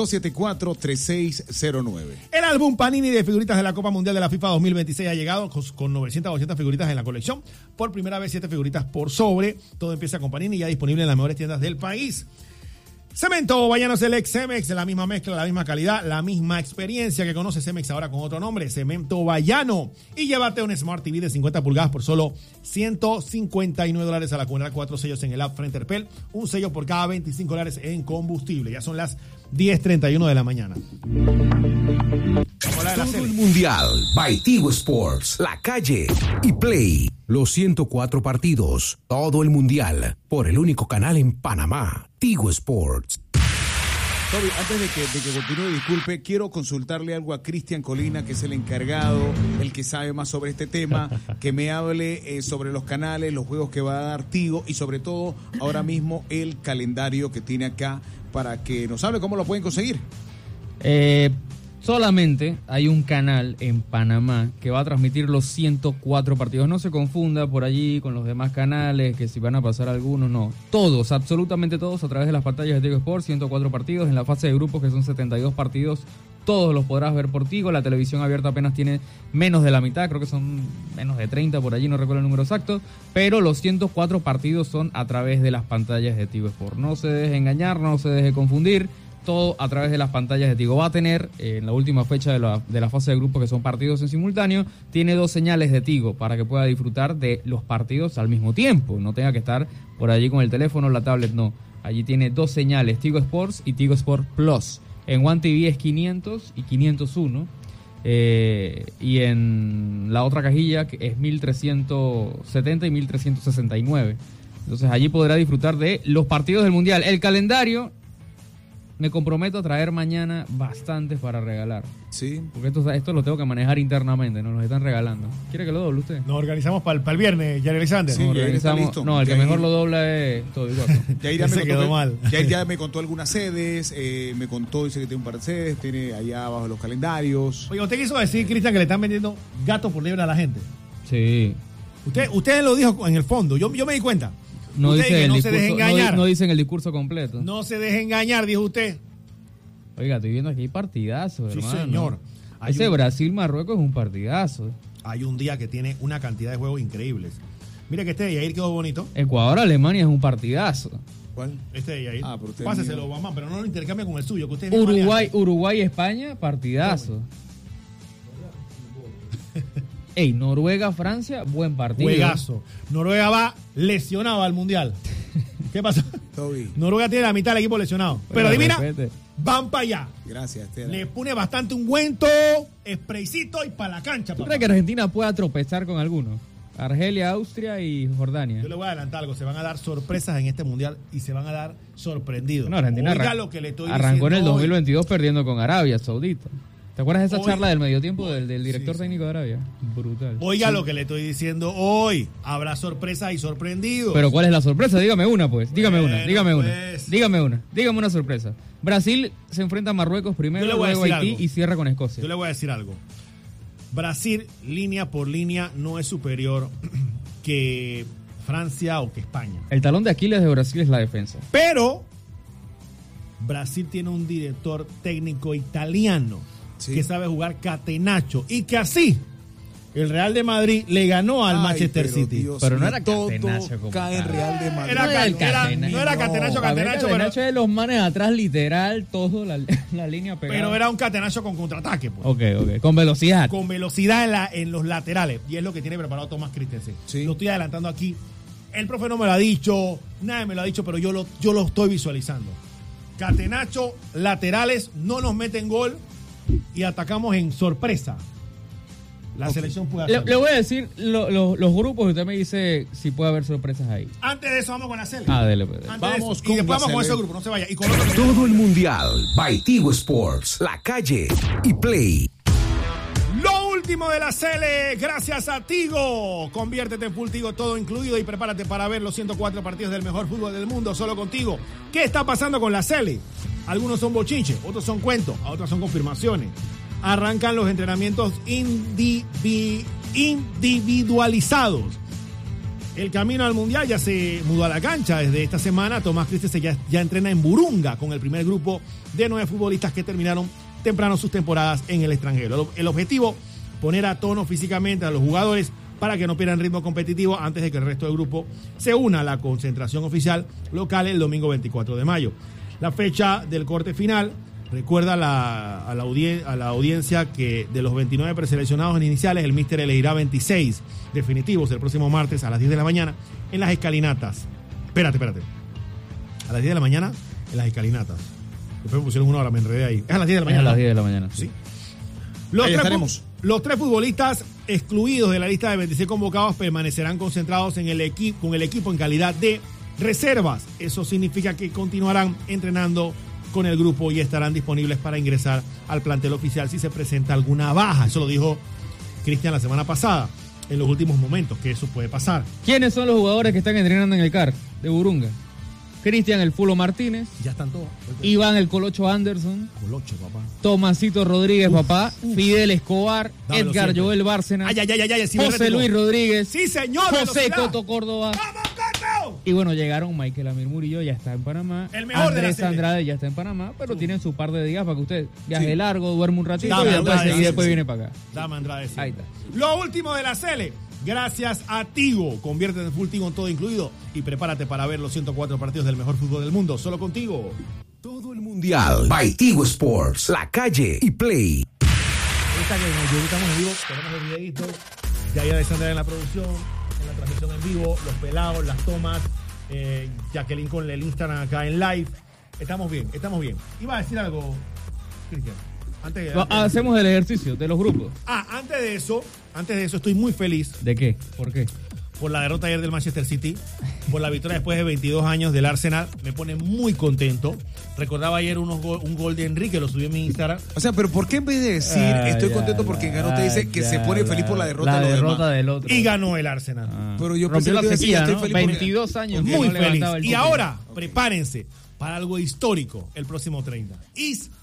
6274-3609. El álbum Panini de figuritas de la Copa Mundial de la FIFA 2026 ha llegado con 980 figuritas en la colección. Por primera vez 7 figuritas por sobre. Todo empieza con Panini, ya disponible en las mejores tiendas del país. Cemento Bayanos Select Cemex, la misma mezcla, la misma calidad, la misma experiencia que conoce Cemex ahora con otro nombre, Cemento Bayano. Y llévate un Smart TV de 50 pulgadas por solo $159 a la comunidad, 4 sellos en el app Frente Pel, un sello por cada $25 en combustible. Ya son las 10:31 de la mañana. Hola de la Todo Sele. el Mundial by Tigo Sports, La Calle y Play. Los 104 partidos, todo el Mundial, por el único canal en Panamá, Tigo Sports. Toby, antes de que continúe, disculpe, quiero consultarle algo a Cristian Colina, que es el encargado, el que sabe más sobre este tema, que me hable sobre los canales, los juegos que va a dar Tigo y sobre todo ahora mismo el calendario que tiene acá para que nos hable cómo lo pueden conseguir. Solamente hay un canal en Panamá que va a transmitir los 104 partidos. No se confunda por allí con los demás canales, que si van a pasar algunos, no. Todos, absolutamente todos, a través de las pantallas de Tigo Sports, 104 partidos. En la fase de grupos, que son 72 partidos, todos los podrás ver por Tigo. La televisión abierta apenas tiene menos de la mitad, creo que son menos de 30 por allí, no recuerdo el número exacto. Pero los 104 partidos son a través de las pantallas de Tigo Sports. No se deje engañar, no se deje confundir. Todo a través de las pantallas de Tigo. Va a tener, en la última fecha de la fase de grupo, que son partidos en simultáneo, tiene 2 señales de Tigo para que pueda disfrutar de los partidos al mismo tiempo. No tenga que estar por allí con el teléfono o la tablet, no. Allí tiene 2 señales, Tigo Sports y Tigo Sport Plus. En One TV es 500 y 501. Y en la otra cajilla que es 1370 y 1369. Entonces allí podrá disfrutar de los partidos del Mundial. El calendario... Me comprometo a traer mañana bastantes para regalar. Sí. Porque esto lo tengo que manejar internamente, nos los están regalando. ¿Quiere que lo doble usted? Nos organizamos para el viernes, Jerry Alexander. Sí, Nos Jair está organizamos. listo. No, el que Jair- mejor lo dobla es todo igual. Jair ya Se me quedó contó, mal. Jair ya me contó algunas sedes, me contó, dice que tiene un par de sedes, tiene allá abajo los calendarios. Oye, usted quiso decir, Cristian, que le están vendiendo gatos por liebre a la gente. Sí. Usted lo dijo en el fondo, yo me di cuenta. No Usted dice, que el no se discurso, deje engañar. no dicen el discurso completo. No se deje engañar, dijo usted. Oiga, estoy viendo aquí partidazos, Sí, hermano. señor. Ese Brasil-Marruecos es un partidazo. Hay un día que tiene una cantidad de juegos increíbles. Mira que este de Yair quedó bonito. Ecuador-Alemania es un partidazo. ¿Cuál? Este de Yair. Pero usted Páseselo, mamá, pero no lo intercambia con el suyo. Que usted Uruguay-España, partidazo. Ey, Noruega-Francia, buen partido. Juegazo. Noruega va lesionado al Mundial. ¿Qué pasó? Toby. Noruega tiene la mitad del equipo lesionado. Pero adivina, respete. van para allá. Gracias, Estela. Le pone bastante ungüento, spraycito y para la cancha. ¿Tú papá. crees que Argentina pueda tropezar con alguno? Argelia, Austria y Jordania. Yo le voy a adelantar algo. Se van a dar sorpresas en este Mundial y se van a dar sorprendidos. No, Argentina Oiga lo que le estoy arrancó en el diciendo hoy. 2022 perdiendo con Arabia Saudita. ¿Te acuerdas de esa Hoy- charla del medio tiempo del director Sí. técnico de Arabia? Brutal. Oiga lo que le estoy diciendo hoy. Habrá sorpresas y sorprendidos. Pero ¿cuál es la sorpresa? Dígame una, pues. Dígame Bueno, una, dígame una. pues. Dígame una. Dígame una sorpresa. Brasil se enfrenta a Marruecos primero, Yo le voy a luego decir Haití algo. y cierra con Escocia. Yo le voy a decir algo. Brasil, línea por línea, no es superior que Francia o que España. El talón de Aquiles de Brasil es la defensa. Pero Brasil tiene un director técnico italiano Sí. que sabe jugar catenaccio y que así el Real de Madrid le ganó al Ay, Manchester pero City. Dios Pero no mío, era todo catenaccio como cae en tal. Real de Madrid. Era No era el no era catenaccio, A ver, pero, catenaccio de los manes atrás, literal, todo la línea pegada. pero era un catenaccio con contraataque, pues. Ok. Con velocidad. Con velocidad en los laterales. Y es lo que tiene preparado Thomas Christensen. Sí. Lo estoy adelantando aquí. El profe no me lo ha dicho, nadie me lo ha dicho, pero yo lo estoy visualizando. Catenacho, laterales, no nos meten gol y atacamos en sorpresa. La selección puede hacerlo. Le voy a decir los grupos y usted me dice si puede haber sorpresas ahí. Antes de eso, vamos con la selección. Dele, pues. Vamos y con después la vamos con ese sele. grupo, no se vaya. Y con otro que- Todo el mundial by Tigo Sports, La Calle y Play. Lo último de la Sele, gracias a Tigo. Conviértete en full Tigo, todo incluido, y prepárate para ver los 104 partidos del mejor fútbol del mundo solo contigo. ¿Qué está pasando con la Sele? Algunos son bochinches, otros son cuentos, otros son confirmaciones. Arrancan los entrenamientos individualizados. El camino al Mundial ya se mudó a la cancha. Desde esta semana, Tomás Christensen ya entrena en Burunga con el primer grupo de 9 futbolistas que terminaron temprano sus temporadas en el extranjero. El objetivo, poner a tono físicamente a los jugadores para que no pierdan ritmo competitivo antes de que el resto del grupo se una a la concentración oficial local el domingo 24 de mayo. La fecha del corte final recuerda a la audiencia que de los 29 preseleccionados iniciales, el míster elegirá 26 definitivos el próximo martes a las 10 de la mañana en las escalinatas. Espérate. A las 10 de la mañana en las escalinatas. Después me pusieron una hora, me enredé ahí. Es a las 10 de la Es mañana. a las ¿no? 10 de la mañana. Sí. Ahí estaremos. Los 3 futbolistas excluidos de la lista de 26 convocados permanecerán concentrados con el equipo en calidad de reservas. Eso significa que continuarán entrenando con el grupo y estarán disponibles para ingresar al plantel oficial si se presenta alguna baja. Eso lo dijo Cristian la semana pasada, en los últimos momentos, que eso puede pasar. ¿Quiénes son los jugadores que están entrenando en el CAR de Burunga? Cristian el Fulo Martínez, Ya están todos. Iván el Colocho Anderson, Colocho, papá. Tomasito Rodríguez, papá, Fidel Escobar, Dámelo Edgar siempre. Joel Bárcenas, Ay, sí, José Luis Rodríguez, Sí, señor. José velocidad. Coto Córdoba. ¡Vamos, Coto! Y bueno, llegaron Michael Amir Murillo, ya está en Panamá. El mejor de la Andrés serie. Andrade ya está en Panamá, pero tienen su par de días para que usted viaje Sí. largo, duerme un ratito Dame y después, Andrade, y después sí. viene para acá. Dame Andrade. sí. Ahí está. Lo último de la Sele. Gracias a Tigo. Conviértete en full Tigo en todo incluido y prepárate para ver los 104 partidos del mejor fútbol del mundo solo contigo. Todo el mundial by Tigo Sports, La Calle y Play. Esta que nos estamos en vivo, tenemos el videito de ahí Alexandra en la producción, en la transmisión en vivo, los pelados, las tomas, Jacqueline con el Instagram acá en live. Estamos bien. Iba a decir algo, Cristian. Hacemos el ejercicio de los grupos. Antes de eso, estoy muy feliz ¿De qué? ¿Por qué? por la derrota ayer del Manchester City, por la victoria después de 22 años del Arsenal. Me pone muy contento. Recordaba ayer un gol de Enrique, lo subí en mi Instagram. O sea, pero ¿por qué en vez de decir estoy contento porque ganó, te dice que se pone feliz por la derrota La de los derrota demás? del otro. Y ganó el Arsenal. Pero yo pensé rompió que la te decía, sequía, estoy ¿no? feliz porque- 22 años. que Muy no feliz. levantaba el Y título. ahora, prepárense para algo histórico el próximo 30. Histórico.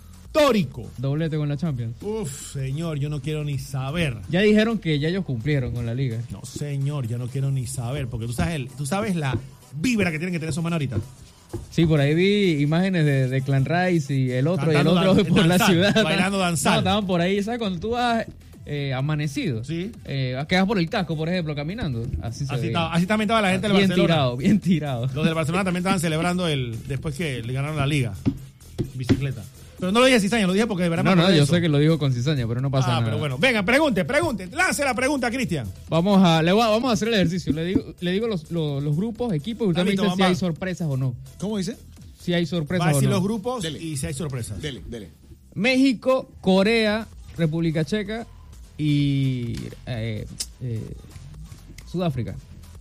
Doblete con la Champions. Uf, señor, yo no quiero ni saber. Ya dijeron que ya ellos cumplieron con la liga. No, señor, ya no quiero ni saber. Porque tú sabes la vibra que tienen que tener esos manos ahorita. Sí, por ahí vi imágenes de Clan Rice y el otro Cantando por la ciudad. bailando danzar. No, estaban por ahí, ¿sabes? Cuando tú vas amanecido, Sí. que vas por el casco, por ejemplo, caminando. Así se veía. Así también estaba la gente del Bien Barcelona. tirado, bien tirado. Los del Barcelona también estaban celebrando después que le ganaron la liga. Bicicleta. Pero no lo dije cizaña, lo dije porque de verdad No, me acordé de yo eso. sé que lo dijo con cizaña, pero no pasa nada. pero bueno. Venga, pregunte. Lance la pregunta, Cristian. Vamos a hacer el ejercicio. Le digo los grupos, equipos, y usted me Listo, dice si mamá. hay sorpresas o no. ¿Cómo dice? Si hay Va sorpresas a o decir no. los grupos Dele. y si hay sorpresas. Dele. México, Corea, República Checa y Sudáfrica.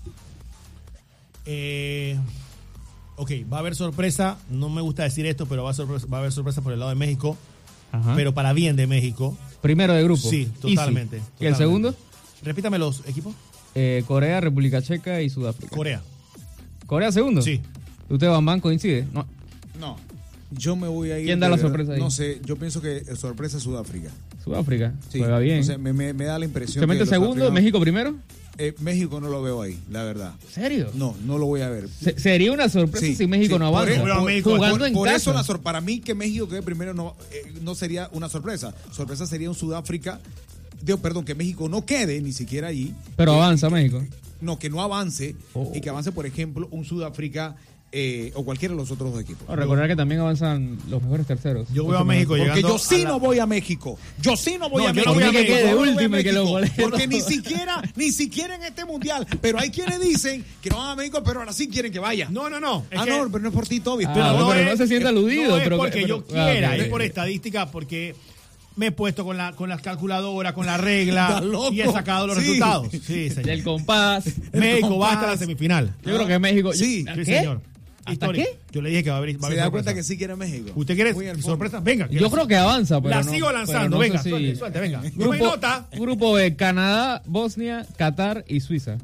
Ok, va a haber sorpresa. No me gusta decir esto, pero va a haber sorpresa por el lado de México. Ajá. Pero para bien de México. Primero de grupo. Sí, Easy. totalmente. ¿Y el segundo? Repítame los equipos. Corea, República Checa y Sudáfrica. Corea. ¿Corea segundo? Sí. ¿Usted, Bambán, coincide? No. No. Yo me voy a ir. ¿Quién da de la verdad, sorpresa ahí? No sé, yo pienso que sorpresa Sudáfrica. Sudáfrica. Sí. Juega bien. O sea, me da la impresión ¿Se que mete los segundo? africanos- ¿México primero? México no lo veo ahí, la verdad. ¿Serio? No lo voy a ver. Sería una sorpresa Sí, si México sí, no por avanza. eso- Jugando en por casa. eso para mí que México quede primero no sería una sorpresa. Sorpresa sería un Sudáfrica, que México no quede ni siquiera allí. Pero avanza México. No, que no avance Oh. y que avance, por ejemplo, un Sudáfrica o cualquiera de los otros dos equipos. Recordar que también avanzan los mejores terceros. Yo veo a México Porque llegando. yo sí a la- no voy a México. Yo sí no voy No, a yo México. no voy a México. Que quede Yo no voy a último y que México, lo goleen. porque ni siquiera en este mundial. Pero hay quienes dicen que no van a México, pero ahora sí quieren que vaya. No. Es Ah, que- no, pero no es por ti, Toby. Ah, Pero bueno, pero no se siente aludido. No es pero, porque yo quiera, ok. es por estadística, porque me he puesto con las calculadoras, con la regla Estás loco. y he sacado los Sí. resultados. Sí, señor. Del compás. México va hasta compás. la semifinal. Yo creo que México. Sí. ¿A Sí, qué? señor. ¿Hasta Histórico. qué? Yo le dije que va a haber se da sorpresa. cuenta que sí quiere México. ¿Usted quiere Muy al fondo. sorpresa? Venga. Yo creo que avanza, pero La no- sigo pero lanzando. no sé Venga, si- suelte, venga. Grupo Grupo, nota. grupo de Canadá, Bosnia, Qatar y Suiza.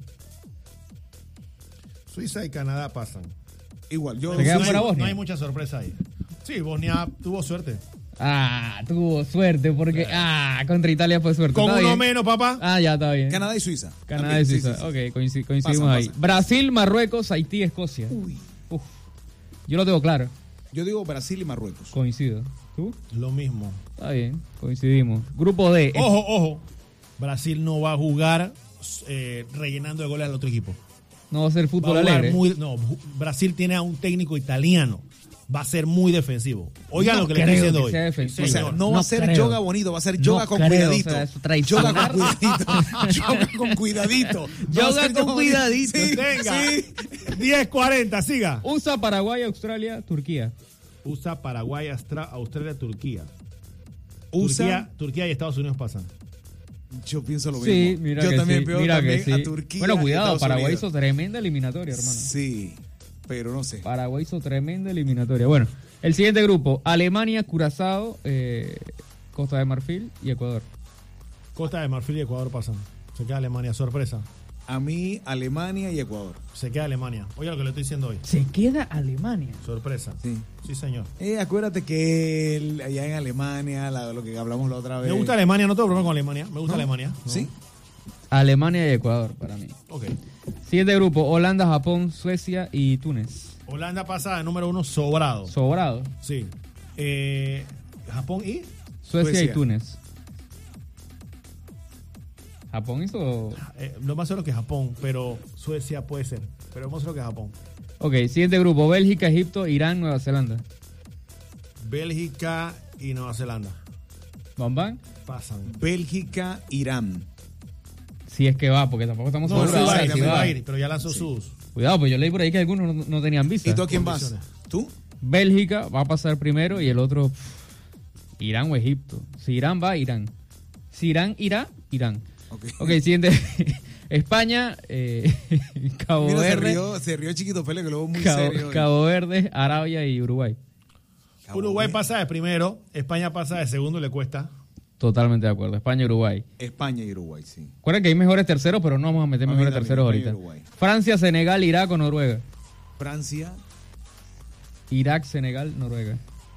Suiza y Canadá pasan. Igual, yo Se queda no, fuera hay, Bosnia. no hay mucha sorpresa ahí. Sí, Bosnia tuvo suerte. Tuvo suerte porque contra Italia fue suerte. Con Está uno bien. menos, papá. Ya está bien. Canadá y Suiza. Canadá y También, Suiza. sí. Ok, coincidimos Pasan, ahí. pasan. Brasil, Marruecos, Haití, Escocia. Uf. Yo lo tengo claro. Yo digo Brasil y Marruecos. Coincido. ¿Tú? Lo mismo. Está bien, coincidimos. Grupo D. Ojo. Brasil no va a jugar rellenando de goles al otro equipo. No va a ser Va fútbol a jugar alegre. Brasil tiene a un técnico italiano. Va a ser muy defensivo. Oigan No lo que le estoy creo diciendo que hoy. sea defensivo. Sí, O sea, señor. no va a ser creo. yoga bonito, va a ser yoga No con creo, cuidadito. o sea, es traición. Yoga con cuidadito. Yoga con cuidadito. Yoga Va a ser con yoga cuidadito. Sí, Venga. sí. 10:40, siga. USA, Paraguay, Australia, Turquía. USA, Paraguay, Australia, Turquía. USA, Turquía y Estados Unidos pasan. yo pienso lo Sí, mismo. mira Yo que también sí. veo Mira también que sí. a Turquía. Bueno, y cuidado, Estados Paraguay Unidos. hizo tremenda eliminatoria, hermano. Sí, pero no sé. Paraguay hizo tremenda eliminatoria. Bueno, el siguiente grupo: Alemania, Curazao, Costa de Marfil y Ecuador. Costa de Marfil y Ecuador pasan. Se queda Alemania. Sorpresa. A mí, Alemania y Ecuador. Se queda Alemania. Oiga lo que le estoy diciendo hoy. Se queda Alemania. Sorpresa. Sí. Sí, señor. Acuérdate que allá en Alemania, lo que hablamos la otra vez. Me gusta Alemania, no tengo problema con Alemania. Me gusta ¿No? Alemania. No. ¿Sí? Alemania y Ecuador para mí. Ok. Siguiente grupo: Holanda, Japón, Suecia y Túnez. Holanda pasa de número 1 sobrado. Sobrado. Sí. Japón y Suecia y Suecia. Túnez. Japón hizo. lo más seguro que Japón, pero Suecia puede ser. Pero lo más seguro que Japón. Ok, siguiente grupo: Bélgica, Egipto, Irán, Nueva Zelanda. Bélgica y Nueva Zelanda ¿Van? pasan. Bélgica, Irán. Si es que va, porque tampoco estamos No, seguros. sí va ahora a ir, si sí va. va a ir, pero ya lanzó sus. Cuidado, pues yo leí por ahí que algunos no tenían visa. ¿Y tú a quién vas? Condiciones. ¿Tú? Bélgica va a pasar primero y el otro Irán o Egipto. Si Irán va, Irán. Si Irán irá, Irán. Ok, siguiente. España, Cabo Mira, Verde. se rió Chiquito Pele, que lo veo muy serio. Cabo Verde, Arabia y Uruguay. Uruguay pasa de primero, España pasa de segundo y le cuesta. Totalmente de acuerdo. España y Uruguay. España y Uruguay, sí. Recuerden que hay mejores terceros, pero no vamos a meter A mí mejores también, terceros España y ahorita. Uruguay. Francia, Senegal, Irak o Noruega. Francia, Irak, Senegal, Noruega.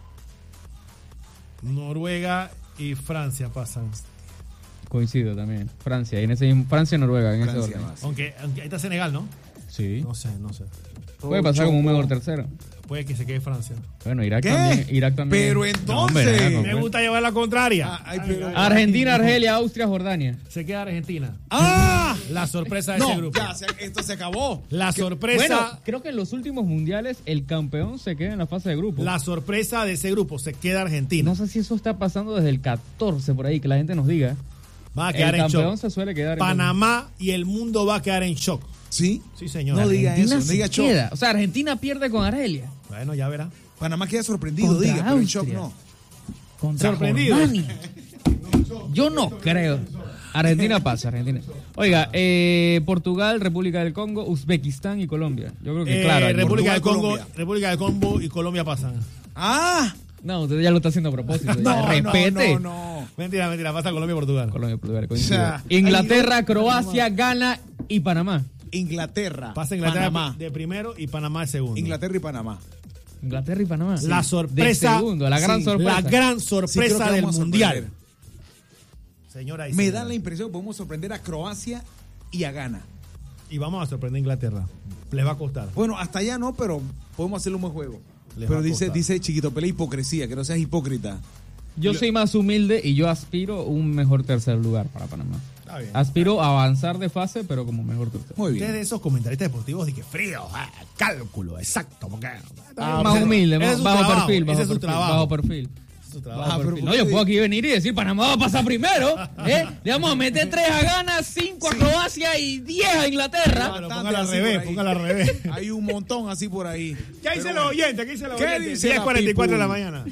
Noruega y Francia pasan. Coincido también. Francia, y en ese Francia, Noruega, en ese Francia orden. más. Aunque ahí está Senegal, ¿no? Sí. No sé. Puede pasar como un mejor tercero. Puede que se quede Francia. Bueno, Irak ¿Qué? también. Pero entonces... Me gusta llevar la contraria. Argentina, Argelia, Austria, Jordania. Se queda Argentina. ¡Ah! La sorpresa de No, ese grupo. ya, esto se acabó. La sorpresa. Bueno, creo que en los últimos mundiales el campeón se queda en la fase de grupo. La sorpresa de ese grupo se queda Argentina. No sé si eso está pasando desde el 14 por ahí, que la gente nos diga. Va a quedar El en campeón shock. se suele quedar en Panamá y el mundo va a quedar en shock. ¿Sí? Sí, señor. No diga Argentina eso, no diga se shock. queda. O sea, Argentina pierde con Argelia. Bueno, ya verá. Panamá queda sorprendido, Contra diga, pero en shock Austria. no. Contra Sorprendido. Jordania. Yo no creo. Argentina pasa, Argentina. Oiga, Portugal, República del Congo, Uzbekistán y Colombia. Yo creo que claro. República del Portugal, Congo, Colombia. República del Congo y Colombia pasan. ¡Ah! No, usted ya lo está haciendo a propósito. ya. No, Respete. no. Mentira, pasa Colombia y Portugal. Colombia, Portugal, O sea, coincido. Inglaterra, Croacia, Ghana y Panamá. Inglaterra. Pasa Inglaterra Panamá. de primero y Panamá de segundo. Inglaterra y Panamá. Inglaterra y Panamá. La sorpresa. De segundo, la gran Sí, sorpresa. La gran Sí, creo sorpresa que del vamos a mundial. sorprender. Señora y Me señores. da la impresión que podemos sorprender a Croacia y a Ghana. Y vamos a sorprender a Inglaterra. Les va a costar. Bueno, hasta allá no, pero podemos hacerle un buen juego. Les va Pero a costar. dice Chiquito Pelé hipocresía, que no seas hipócrita. Yo soy más humilde y yo aspiro a un mejor tercer lugar para Panamá. Está bien. Aspiro a avanzar de fase, pero como mejor tercer. Muy Ustedes bien. de esos comentaristas deportivos de que frío, cálculo, exacto, porque Más humilde, ese es su bajo trabajo, perfil, ese es su perfil, trabajo. bajo perfil. Ese es su Bajo trabajo. perfil. No, yo puedo aquí venir y decir Panamá va a pasar primero. Le vamos a meter 3 a Ghana, 5 a Croacia y 10 a Inglaterra. Pero Bastante póngala al así revés, por ahí. póngala al revés. Hay un montón así por ahí. ¿Qué dice Pero los bueno. oyentes? ¿Qué dice los ¿Qué oyentes? dice la 10:44 de la people? mañana.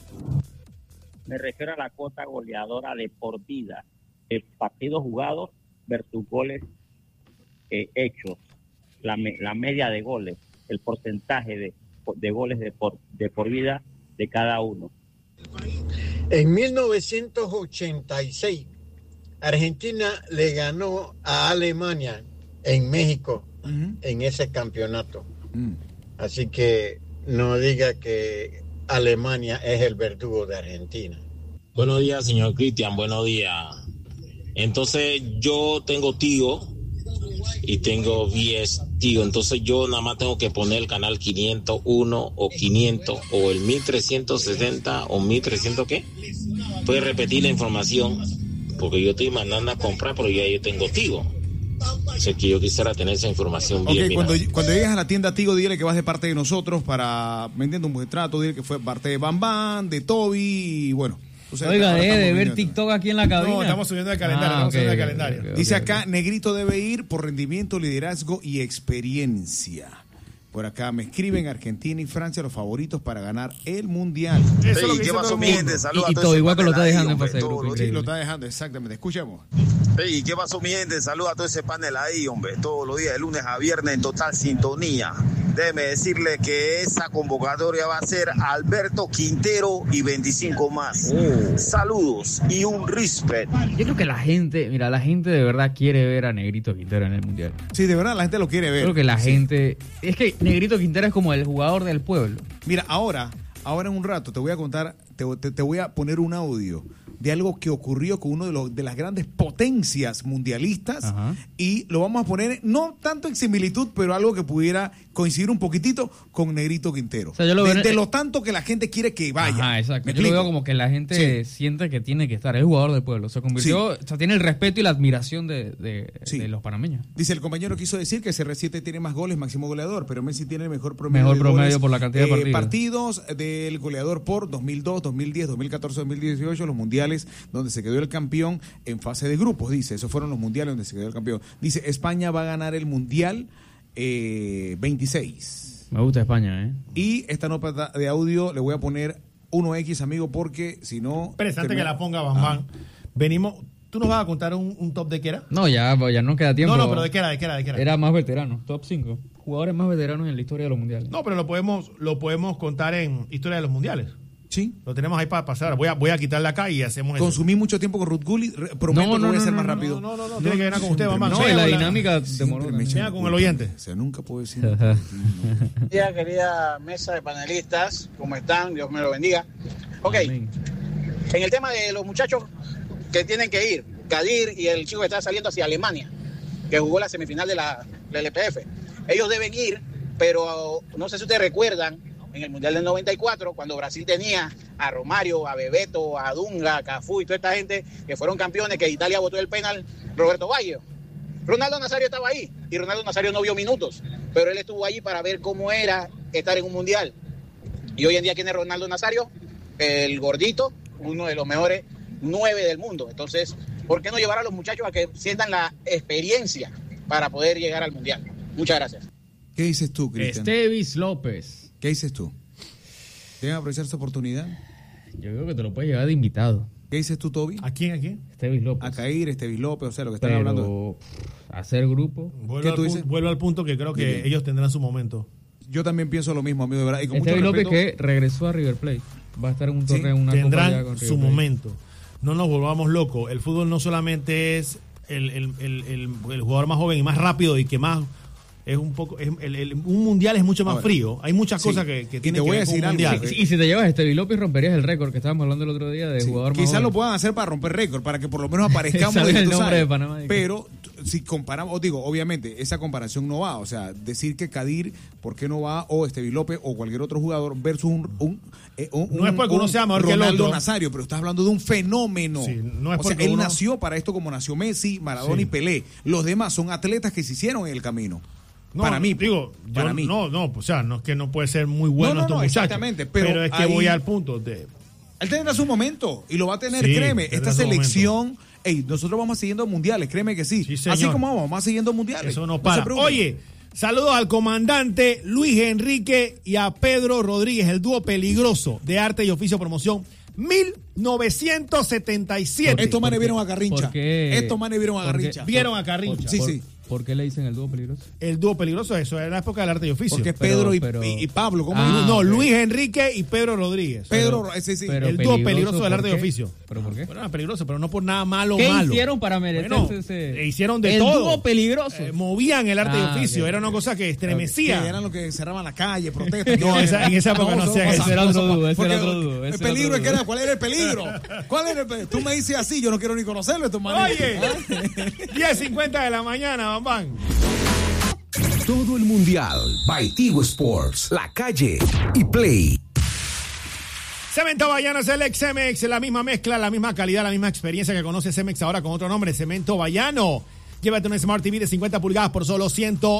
Me refiero a la cuota goleadora de por vida, de partidos jugados versus goles hechos, la media de goles, el porcentaje de goles de por vida de cada uno. En 1986, Argentina le ganó a Alemania en México en ese campeonato. Así que no diga que Alemania es el verdugo de Argentina. Buenos días, señor Cristian, buenos días. Entonces, yo tengo tío y tengo 10 tíos. Entonces, yo nada más tengo que poner el canal 501 o 500 o el 1360 o 1300, ¿qué? Puede repetir la información porque yo estoy mandando a comprar, pero ya yo tengo tío. O sea, que yo quisiera tener esa información bien. Ok, cuando llegues a la tienda Tigo, dile que vas de parte de nosotros para, ¿me entiendes? Un buen trato, dile que fue parte de Bam Bam, de Toby y bueno. O sea, Oiga, ahora deje estamos de ver viendo. TikTok aquí en la cabina. No, estamos subiendo el calendario, Dice acá, Negrito debe ir por rendimiento, liderazgo y experiencia. Por acá me escriben Argentina y Francia los favoritos para ganar el Mundial. Eso es lo que ¿qué dice pasó, todo el mi mundo. gente? Saludos Y a todo todo ese igual que lo está panel ahí, dejando en hombre, fase de todos grupo, los Sí, increíble. lo está dejando, exactamente. Escuchemos. Ey, ¿qué pasó, mi gente? Saludos a todo ese panel ahí, hombre. Todos los días, de lunes a viernes, en total sintonía. Déjeme decirle que esa convocatoria va a ser Alberto Quintero y 25 más. Saludos y un respect. Yo creo que la gente de verdad quiere ver a Negrito Quintero en el Mundial. Sí, de verdad la gente lo quiere ver. Creo que la Sí. gente... Es que Negrito Quintero es como el jugador del pueblo. Mira, ahora en un rato te voy a contar, te voy a poner un audio de algo que ocurrió con uno de las grandes potencias mundialistas. Ajá. Y lo vamos a poner no tanto en similitud, pero algo que pudiera coincidir un poquitito con Negrito Quintero. O sea, yo lo veo de en- lo tanto que la gente quiere que vaya. Ajá, exacto. ¿Me Yo lo explico? veo como que la gente siente que tiene que estar. Es el jugador del pueblo. Se convirtió... O sea, tiene el respeto y la admiración de los panameños. Dice el compañero quiso decir que CR7 tiene más goles, máximo goleador, pero Messi tiene el mejor promedio. Mejor de promedio goles, por la cantidad de partidos del goleador por 2002, 2010, 2014, 2018, los mundiales donde se quedó el campeón en fase de grupos, dice. Esos fueron los mundiales donde se quedó el campeón. Dice, España va a ganar el mundial 26. Me gusta España, ¿eh? Y esta nota de audio le voy a poner 1X, amigo, porque si no... Espérate, antes que la ponga Bam Bam. Venimos... ¿Tú nos vas a contar un top de qué era? No, ya no queda tiempo. No, pero ¿de qué era? Era más veterano, top 5. Jugadores más veteranos en la historia de los mundiales. No, pero lo podemos contar en Historia de los Mundiales. Sí. Lo tenemos ahí para pasar. Voy a quitarla acá y hacemos eso. Consumí mucho tiempo con Ruth Gulli, prometo que voy a ser más rápido. No, tiene que ver con usted, mamá. No, y la dinámica demoró. Venga con el oyente. O sea, nunca puedo decir. Buen día, querida mesa de panelistas. ¿Cómo están? Dios me lo bendiga. Ok, Amén. en el tema de los muchachos que tienen que ir, Kadir y el chico que está saliendo hacia Alemania, que jugó la semifinal de la LPF. ellos deben ir, pero no sé si ustedes recuerdan, en el Mundial del 94, cuando Brasil tenía a Romario, a Bebeto, a Dunga, a Cafú y toda esta gente que fueron campeones, que Italia votó el penal, Roberto Baggio. Ronaldo Nazario estaba ahí, y Ronaldo Nazario no vio minutos, pero él estuvo allí para ver cómo era estar en un Mundial. Y hoy en día, ¿quién es Ronaldo Nazario? El gordito, uno de los mejores 9 del mundo. Entonces, ¿por qué no llevar a los muchachos a que sientan la experiencia para poder llegar al Mundial? Muchas gracias. ¿Qué dices tú, Cristian? Estevis López. ¿Qué dices tú? ¿Deben aprovechar esta oportunidad? Yo creo que te lo puedes llevar de invitado. ¿Qué dices tú, Toby? ¿A quién? ¿A quién? Estevis López. A Cair, Estevis López, o sea, lo que están Pero hablando. hacer grupo. Vuelvo al punto que creo que ellos tendrán su momento. Yo también pienso lo mismo, amigo, de verdad. Y con Estevis mucho López respeto, que regresó a River Plate. Va a estar en un torneo, una tendrán copa ya con su River Plate. momento. No nos volvamos locos. El fútbol no solamente es el jugador más joven y más rápido y que más es un poco un mundial es mucho más Ahora, frío. Hay muchas sí. cosas que Y tienen te que voy a ver con decir un algo, mundial. Y si te llevas a Estevis López romperías el récord que estábamos hablando el otro día de jugador más quizás joven. lo puedan hacer para romper récord, para que por lo menos aparezcamos. Salga el tú nombre sabes. de Panamá. Pero si comparamos, digo, obviamente, esa comparación no va. O sea, decir que Kadir, ¿por qué no va? O Estevis López o cualquier otro jugador versus un No es porque uno sea mejor que el Ronaldo otro. Nazario, pero estás hablando de un fenómeno. Sí, no es o sea, porque él uno- nació para esto como nació Messi, Maradona Sí. y Pelé. Los demás son atletas que se hicieron en el camino. No, para mí, digo, para yo mí. No, o sea, no es que no puede ser muy bueno No, estos muchachos. exactamente, pero es que ahí- voy al punto de Él tendrá su momento y lo va a tener, Sí, créeme. tendrá Esta su selección, nosotros vamos siguiendo mundiales, créeme que sí. señor. Así como vamos siguiendo mundiales. eso no se para. preocupe. Oye, saludos al comandante Luis Enrique y a Pedro Rodríguez, el dúo peligroso de Arte y Oficio Promoción 1977. Estos manes vieron a Garrincha. ¿Por qué? Estos manes vieron a ¿Por qué? Garrincha. Vieron a Carrincha. Sí, sí. ¿Por qué le dicen el dúo peligroso? El dúo peligroso, eso era la época del Arte y Oficio. Porque es Pero- Pedro y Pablo. ¿Cómo Ah, dice? no, ok. Luis Enrique y Pedro Rodríguez. Pedro, sí, sí. Pero el dúo peligroso del ¿por Arte y qué? Oficio. ¿Pero por qué? Bueno, era peligroso, pero no por nada malo. ¿Qué malo. hicieron para merecerse Bueno, ese? hicieron de el todo. dúo peligroso. Movían el arte y oficio. ok, Era una cosa que estremecía. Que eran los que cerraban la calle, protestas. No, en esa época no eso hacían pasa. eso. Ese era otro Eso dúo, ese porque era otro dúo, El ese era peligro otro es que dúo. era, ¿cuál era el peligro? ¿Cuál era el peligro? Tú me dices así, yo no quiero ni conocerlo, estos manes. Oye, 10:50 de la mañana, bam. Todo el mundial by Tigo Sports, La Calle y Play. Cemento Bayano Select Cemex, la misma mezcla, la misma calidad, la misma experiencia que conoce Cemex ahora con otro nombre, Cemento Bayano. Llévate un Smart TV de 50 pulgadas por solo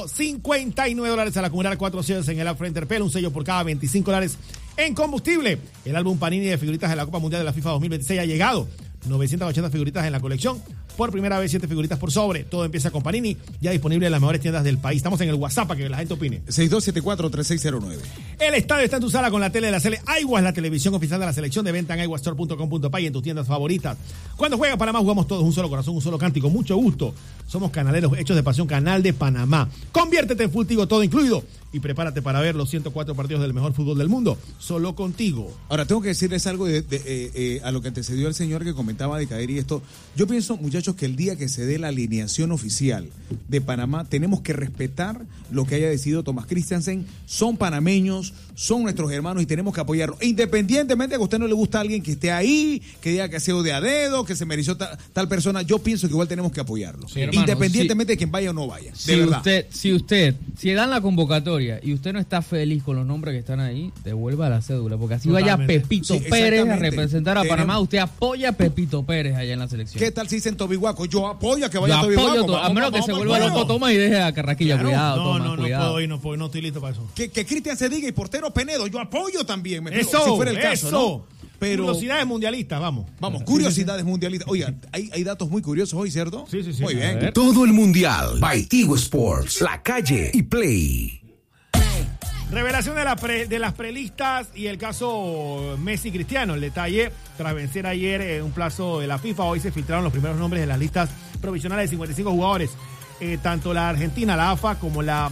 $159 a la acumular 4 sellos en el App Frente Pel, un sello por cada $25 en combustible. El álbum Panini de figuritas de la Copa Mundial de la FIFA 2026 ha llegado. 980 figuritas en la colección. Por primera vez 7 figuritas por sobre. Todo empieza con Panini, ya disponible en las mejores tiendas del país. Estamos en el WhatsApp para que la gente opine. 6274-3609. El estadio está en tu sala con la tele de la Sele. Aiguas, la televisión oficial de la selección, de venta en aiguastore.com.pa y en tus tiendas favoritas. Cuando juega Panamá jugamos todos un solo corazón, un solo cántico. Mucho gusto. Somos canaleros hechos de pasión, Canal de Panamá. Conviértete en Full Tigo, todo incluido. Y prepárate para ver los 104 partidos del mejor fútbol del mundo. Solo contigo. Ahora, tengo que decirles algo a lo que antecedió el señor que comentaba de caer y esto. Yo pienso, muchachos, que el día que se dé la alineación oficial de Panamá, tenemos que respetar lo que haya decidido Tomás Christiansen. Son panameños, son nuestros hermanos y tenemos que apoyarlos. E independientemente de que a usted no le gusta a alguien que esté ahí, que diga que ha sido de a dedo, que se mereció tal persona, yo pienso que igual tenemos que apoyarlo. Sí, hermano, independientemente de quien vaya o no vaya. De Si verdad. si dan la convocatoria y usted no está feliz con los nombres que están ahí, devuelva la cédula, porque así Totalmente. vaya Pepito Sí, Pérez a exactamente. representar a Tenemos- Panamá, usted apoya a Pepito Pérez allá en la selección. ¿Qué tal si dicen Toby Guaco? Yo apoyo a que Yo vaya Toby apoyo Guaco. todo, a Vamos, menos que vamos se pa'l vuelva juego. loco Tomás y deje a Carraquilla. Claro. Cuidado, no, Tomás, no cuidado. puedo ir, no estoy listo para eso. Que Cristian se diga y portero Penedo, yo apoyo también. Me explico, Eso, si fuera el caso, eso. ¿no? Pero Curiosidades mundialistas, vamos. vamos, curiosidades mundialistas. Oiga, hay datos muy curiosos hoy, ¿cierto? Sí, sí, sí. Muy A bien. ver. Todo el mundial by Tigo Sports, La Calle y Play. Revelación de las prelistas y el caso Messi Cristiano. El detalle, tras vencer ayer un plazo de la FIFA, hoy se filtraron los primeros nombres de las listas provisionales de 55 jugadores. Tanto la Argentina, la AFA, como la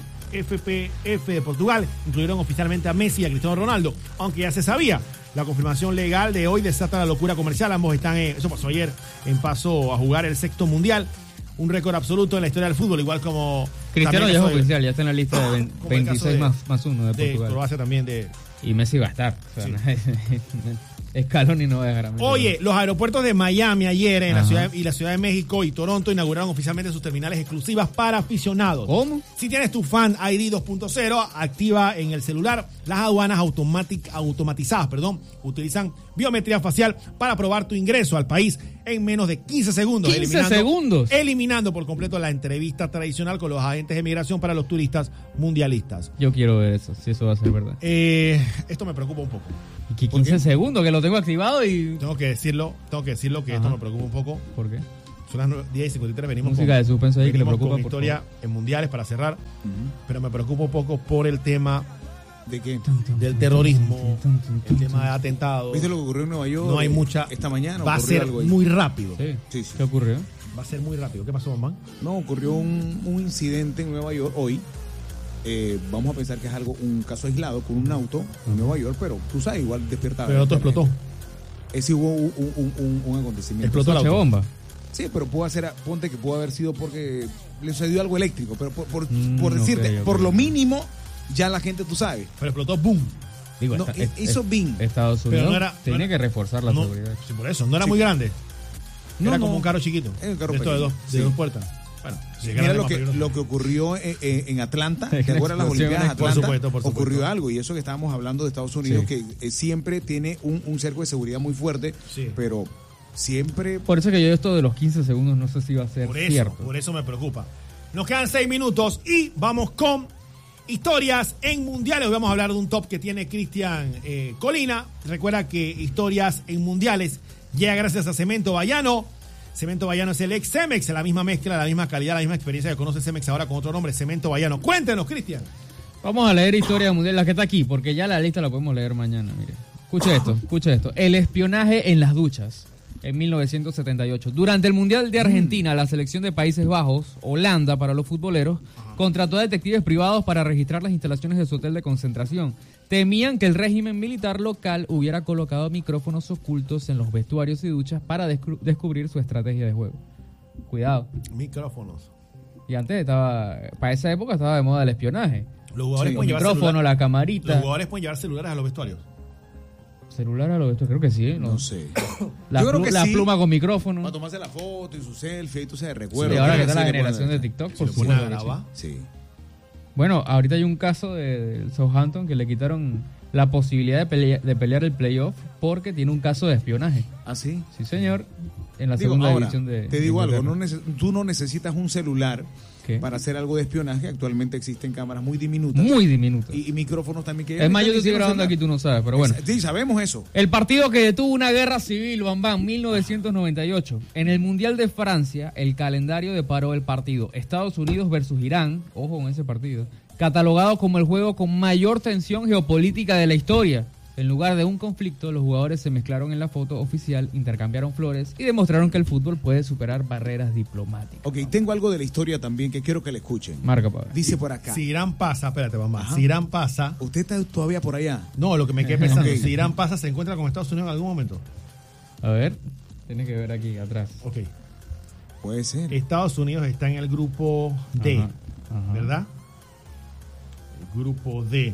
FPF de Portugal incluyeron oficialmente a Messi y a Cristiano Ronaldo, aunque ya se sabía. La confirmación legal de hoy desata la locura comercial. Ambos están, eso pasó ayer, en paso a jugar el sexto mundial. Un récord absoluto en la historia del fútbol, igual como Cristiano también ya es el caso de- oficial, ya está en la lista de como el caso 26 más uno de de Portugal. Croacia también de... Y Messi va a estar. O sea, Sí. Scaloni no va a dejar a Messi. Oye, los aeropuertos de Miami ayer en la Ciudad de México y Toronto inauguraron oficialmente sus terminales exclusivas para aficionados. ¿Cómo? Si tienes tu Fan ID 2.0, activa en el celular. Las aduanas automatizadas, utilizan biometría facial para probar tu ingreso al país en menos de 15 segundos. 15 segundos. Eliminando por completo la entrevista tradicional con los agentes de migración para los turistas mundialistas. Yo quiero ver eso, si eso va a ser verdad. Esto me preocupa un poco. ¿Y que 15 segundos? Que lo tengo activado y... Tengo que decirlo que esto me preocupa un poco. ¿Por qué? Son las 10:53, venimos música de suspenso ahí que le preocupa. Con historia en mundiales para cerrar, pero me preocupa un poco por el tema ¿de qué? Del terrorismo, el tema de atentados. ¿Viste lo que ocurrió en Nueva York? No hay mucha. Esta mañana va a ser algo ahí. Muy rápido. Sí. ¿Qué ocurrió? Va a ser muy rápido. ¿Qué pasó, mamá? No, ocurrió un incidente en Nueva York hoy. Vamos a pensar que es un caso aislado con un auto en Nueva York, pero tú sabes, igual despertaba. Pero el auto explotó. Ese hubo un acontecimiento. ¿Explotó el auto? Bomba? Sí, pero ponte que pudo haber sido porque le sucedió algo eléctrico, pero por decirte, por lo mínimo, ya la gente, tú sabes. Pero explotó, boom. Digo, hizo bing. Estados Unidos tiene que reforzar la seguridad. Sí, por eso, no era muy grande. Era como un carro chiquito. Era un carro pequeño. De dos puertas. Bueno, mira lo que ocurrió en Atlanta, ¿te acuerdas las Olimpiadas de Atlanta? Por supuesto. Ocurrió algo, y eso que estábamos hablando de Estados Unidos, que siempre tiene un cerco de seguridad muy fuerte, pero siempre... Por eso que yo esto de los 15 segundos no sé si va a ser cierto. Por eso me preocupa. Nos quedan 6 minutos y vamos con historias en mundiales. Hoy vamos a hablar de un top que tiene Cristian Colina. Recuerda que historias en mundiales llega gracias a Cemento Bayano. Cemento Bayano es el ex Cemex, la misma mezcla, la misma calidad, la misma experiencia que conoce Cemex ahora con otro nombre, Cemento Bayano. Cuéntenos, Cristian. Vamos a leer historia mundial, la que está aquí, porque ya la lista la podemos leer mañana. Mire, escuche esto. El espionaje en las duchas. En 1978. Durante el Mundial de Argentina, la selección de Países Bajos, Holanda para los futboleros, contrató a detectives privados para registrar las instalaciones de su hotel de concentración. Temían que el régimen militar local hubiera colocado micrófonos ocultos en los vestuarios y duchas para descubrir su estrategia de juego. Cuidado. Micrófonos. Y antes para esa época estaba de moda el espionaje. Los jugadores el micrófono, la camarita. Los jugadores pueden llevar celulares a los vestuarios. ¿Celular a los vestuarios? Creo que sí. No sé. Yo creo que la pluma con micrófono. Para tomarse la foto y su selfie, y tú se recuerda. Sí, ahora que está la generación de TikTok, por supuesto. Sí. Bueno, ahorita hay un caso del Southampton que le quitaron la posibilidad de pelear el playoff porque tiene un caso de espionaje. ¿Ah, sí? Sí, señor. En la segunda división de... Te digo algo, tú no necesitas un celular para hacer algo de espionaje. Actualmente existen cámaras muy diminutas. Muy diminutas. Y micrófonos también que... Es más, yo te estoy grabando aquí, tú no sabes, pero bueno. Sí, sabemos eso. El partido que detuvo una guerra civil, Bambam, 1998. En el Mundial de Francia, el calendario deparó el partido Estados Unidos versus Irán, ojo con ese partido, catalogado como el juego con mayor tensión geopolítica de la historia. En lugar de un conflicto, los jugadores se mezclaron en la foto oficial, intercambiaron flores y demostraron que el fútbol puede superar barreras diplomáticas. Ok, tengo algo de la historia también que quiero que le escuchen. Marca, padre. Dice por acá. Si Irán pasa, espérate, mamá. Si Irán pasa... ¿Usted está todavía por allá? No, lo que me quedé pensando, si Irán pasa, ¿se encuentra con Estados Unidos en algún momento? A ver, tiene que ver aquí, atrás. Ok. Puede ser. Estados Unidos está en el grupo D, Ajá. ¿verdad? El grupo D.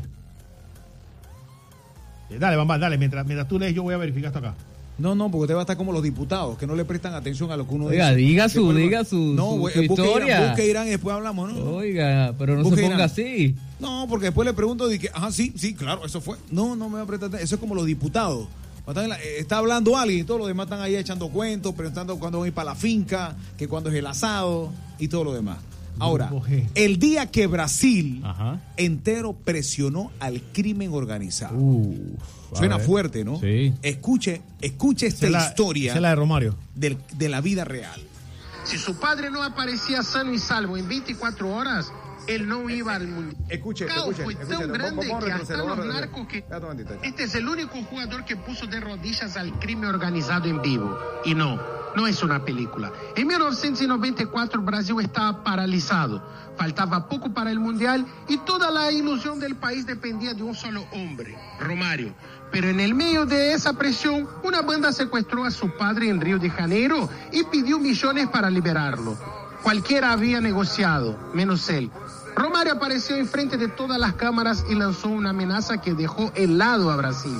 Dale, Bambam, dale. Mientras tú lees, yo voy a verificar esto acá. No, porque usted va a estar como los diputados, que no le prestan atención a lo que uno dice. Diga su historia. Busque Irán y después hablamos, ¿no? Oiga, pero no se ponga así. No, porque después le pregunto, sí, claro, eso fue. No me va a prestar atención. Eso es como los diputados. Está hablando alguien y todos los demás están ahí echando cuentos, preguntando cuándo van a ir para la finca, que cuándo es el asado y todo lo demás. Ahora, el día que Brasil entero presionó al crimen organizado. Suena fuerte, ¿no? Sí. Escuche esta historia. Es la de Romario. De la vida real. Si su padre no aparecía sano y salvo en 24 horas, él no iba al mundial. Escuche. Fue tan grande que hasta los narcos que... Este es el único jugador que puso de rodillas al crimen organizado en vivo. Y no es una película. En 1994 Brasil estaba paralizado. Faltaba poco para el mundial y toda la ilusión del país dependía de un solo hombre, Romario. Pero en el medio de esa presión, una banda secuestró a su padre en Río de Janeiro y pidió millones para liberarlo. Cualquiera había negociado, menos él. Romario apareció enfrente de todas las cámaras y lanzó una amenaza que dejó helado a Brasil.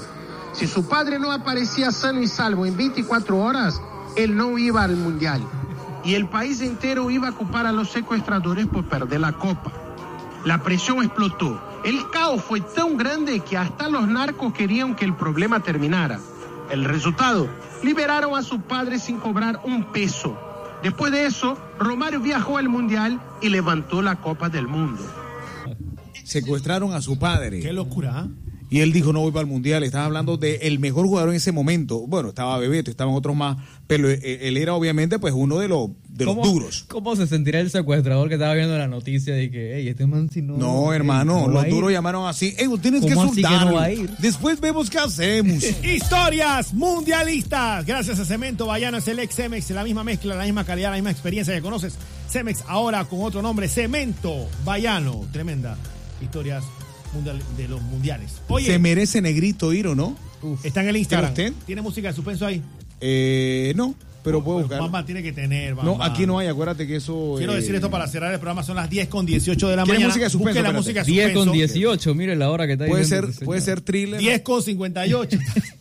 Si su padre no aparecía sano y salvo en 24 horas, él no iba al Mundial. Y el país entero iba a culpar a los secuestradores por perder la Copa. La presión explotó. El caos fue tan grande que hasta los narcos querían que el problema terminara. El resultado, liberaron a su padre sin cobrar un peso. Después de eso, Romario viajó al Mundial y levantó la Copa del Mundo. Secuestraron a su padre. Qué locura, ¿eh? Y él dijo, no voy para el Mundial. Estaba hablando del mejor jugador en ese momento. Bueno, estaba Bebeto, estaban otros más, pero él era obviamente pues uno de los duros. ¿Cómo se sentirá el secuestrador que estaba viendo la noticia de que, hey, este man si no... No, hermano, los duros llamaron así. Tienes que soltarlo. No va a ir? Después vemos qué hacemos. Historias mundialistas. Gracias a Cemento Bayano, es el ex Cemex, la misma mezcla, la misma calidad, la misma experiencia que conoces. Cemex ahora con otro nombre, Cemento Bayano. Tremenda historias de los mundiales. Oye, se merece Negrito ir o no. Está en el Instagram. ¿Usted? ¿Tiene música de suspenso ahí? No, pero puedo buscar. Mamá tiene que tener. Mamá. No, aquí no hay, acuérdate que eso. Quiero decir esto para cerrar el programa, son las 10:18 de la mañana. Música de suspenso, busque la música de suspenso. 10:18, mire la hora que está diciendo. Puede ser thriller. 10:58.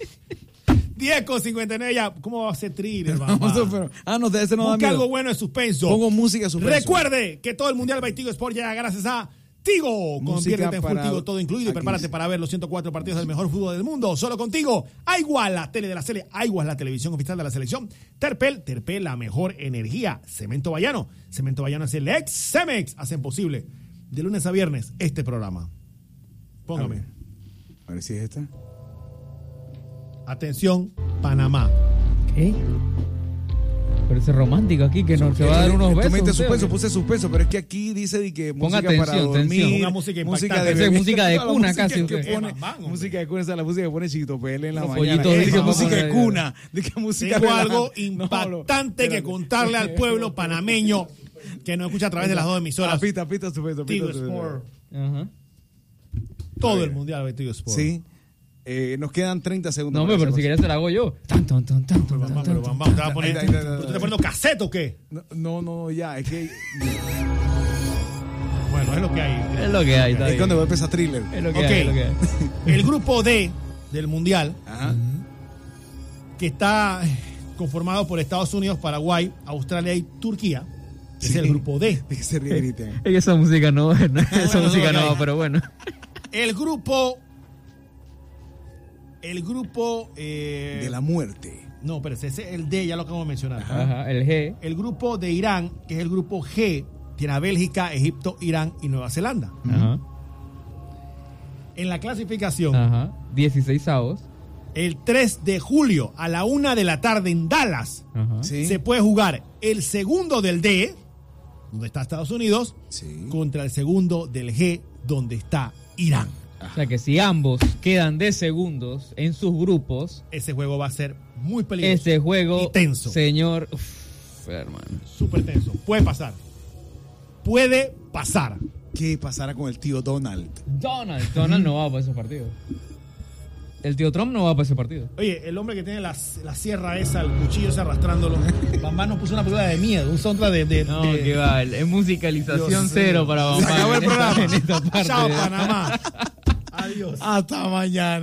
10:59 ya. ¿Cómo va a ser thriller, mamá? No, ese no da busque miedo. algo bueno de suspenso. Pongo música de suspenso. Recuerde que todo el Mundial by Tigo Sport llega gracias a Tigo. Conviértete en Full Tigo, todo incluido, y prepárate para ver los 104 partidos del mejor fútbol del mundo. Solo contigo. Aigua, la tele de la serie. Aigua, la televisión oficial de la selección. Terpel, la mejor energía. Cemento Bayano es el ex Cemex. Hacen posible de lunes a viernes este programa. Póngame. A ver si es esta. Atención, Panamá. ¿Qué? Pero ese romántico aquí que nos va a dar unos besos. Puse suspenso, pero es que aquí dice que música atención, para dormir, una música música de cuna casi. Música de cuna, esa es la música que pone Chito Pele en la mañana. Música de cuna. Tengo algo impactante que contarle al pueblo panameño que nos escucha a través de las dos emisoras. Pita suspenso. Tigo Sport. Todo el mundial de Tigo Sport. Sí. Nos quedan 30 segundos. No, pero si querías se la hago yo. Pero vamos, ¿te vas a poner? ¿Tú te estás poniendo cassette o qué? No, ya, es que... Bueno, es lo que hay. Es lo que hay, está Es bien. cuando va a empezar thriller. Es lo que hay, es lo que hay. El grupo D del mundial, que está conformado por Estados Unidos, Paraguay, Australia y Turquía, es el grupo D. ¿De qué se ríe, Cristian? Esa música no, esa música no va, pero bueno. El grupo de la muerte. No, pero ese es el D, ya lo acabo de mencionar. Ajá, el G. El grupo de Irán, que es el grupo G, tiene a Bélgica, Egipto, Irán y Nueva Zelanda. Ajá. En la clasificación, 16 avos. El 3 de julio a la 1 de la tarde en Dallas, se puede jugar el segundo del D, donde está Estados Unidos, contra el segundo del G, donde está Irán. O sea que si ambos quedan de segundos en sus grupos, ese juego va a ser muy peligroso. Ese juego, y tenso. Señor, hermano. Súper tenso. Puede pasar. ¿Qué pasará con el tío Donald? Donald no va para esos partidos. El tío Trump no va para ese partido. Oye, el hombre que tiene la sierra esa, el cuchillo ese arrastrándolo. Bambán nos puso una película de miedo, un soundtrack de que va, es musicalización cero para Bambán. Se acabó el programa. En esta parte. Chao, Panamá. Adiós. Hasta mañana.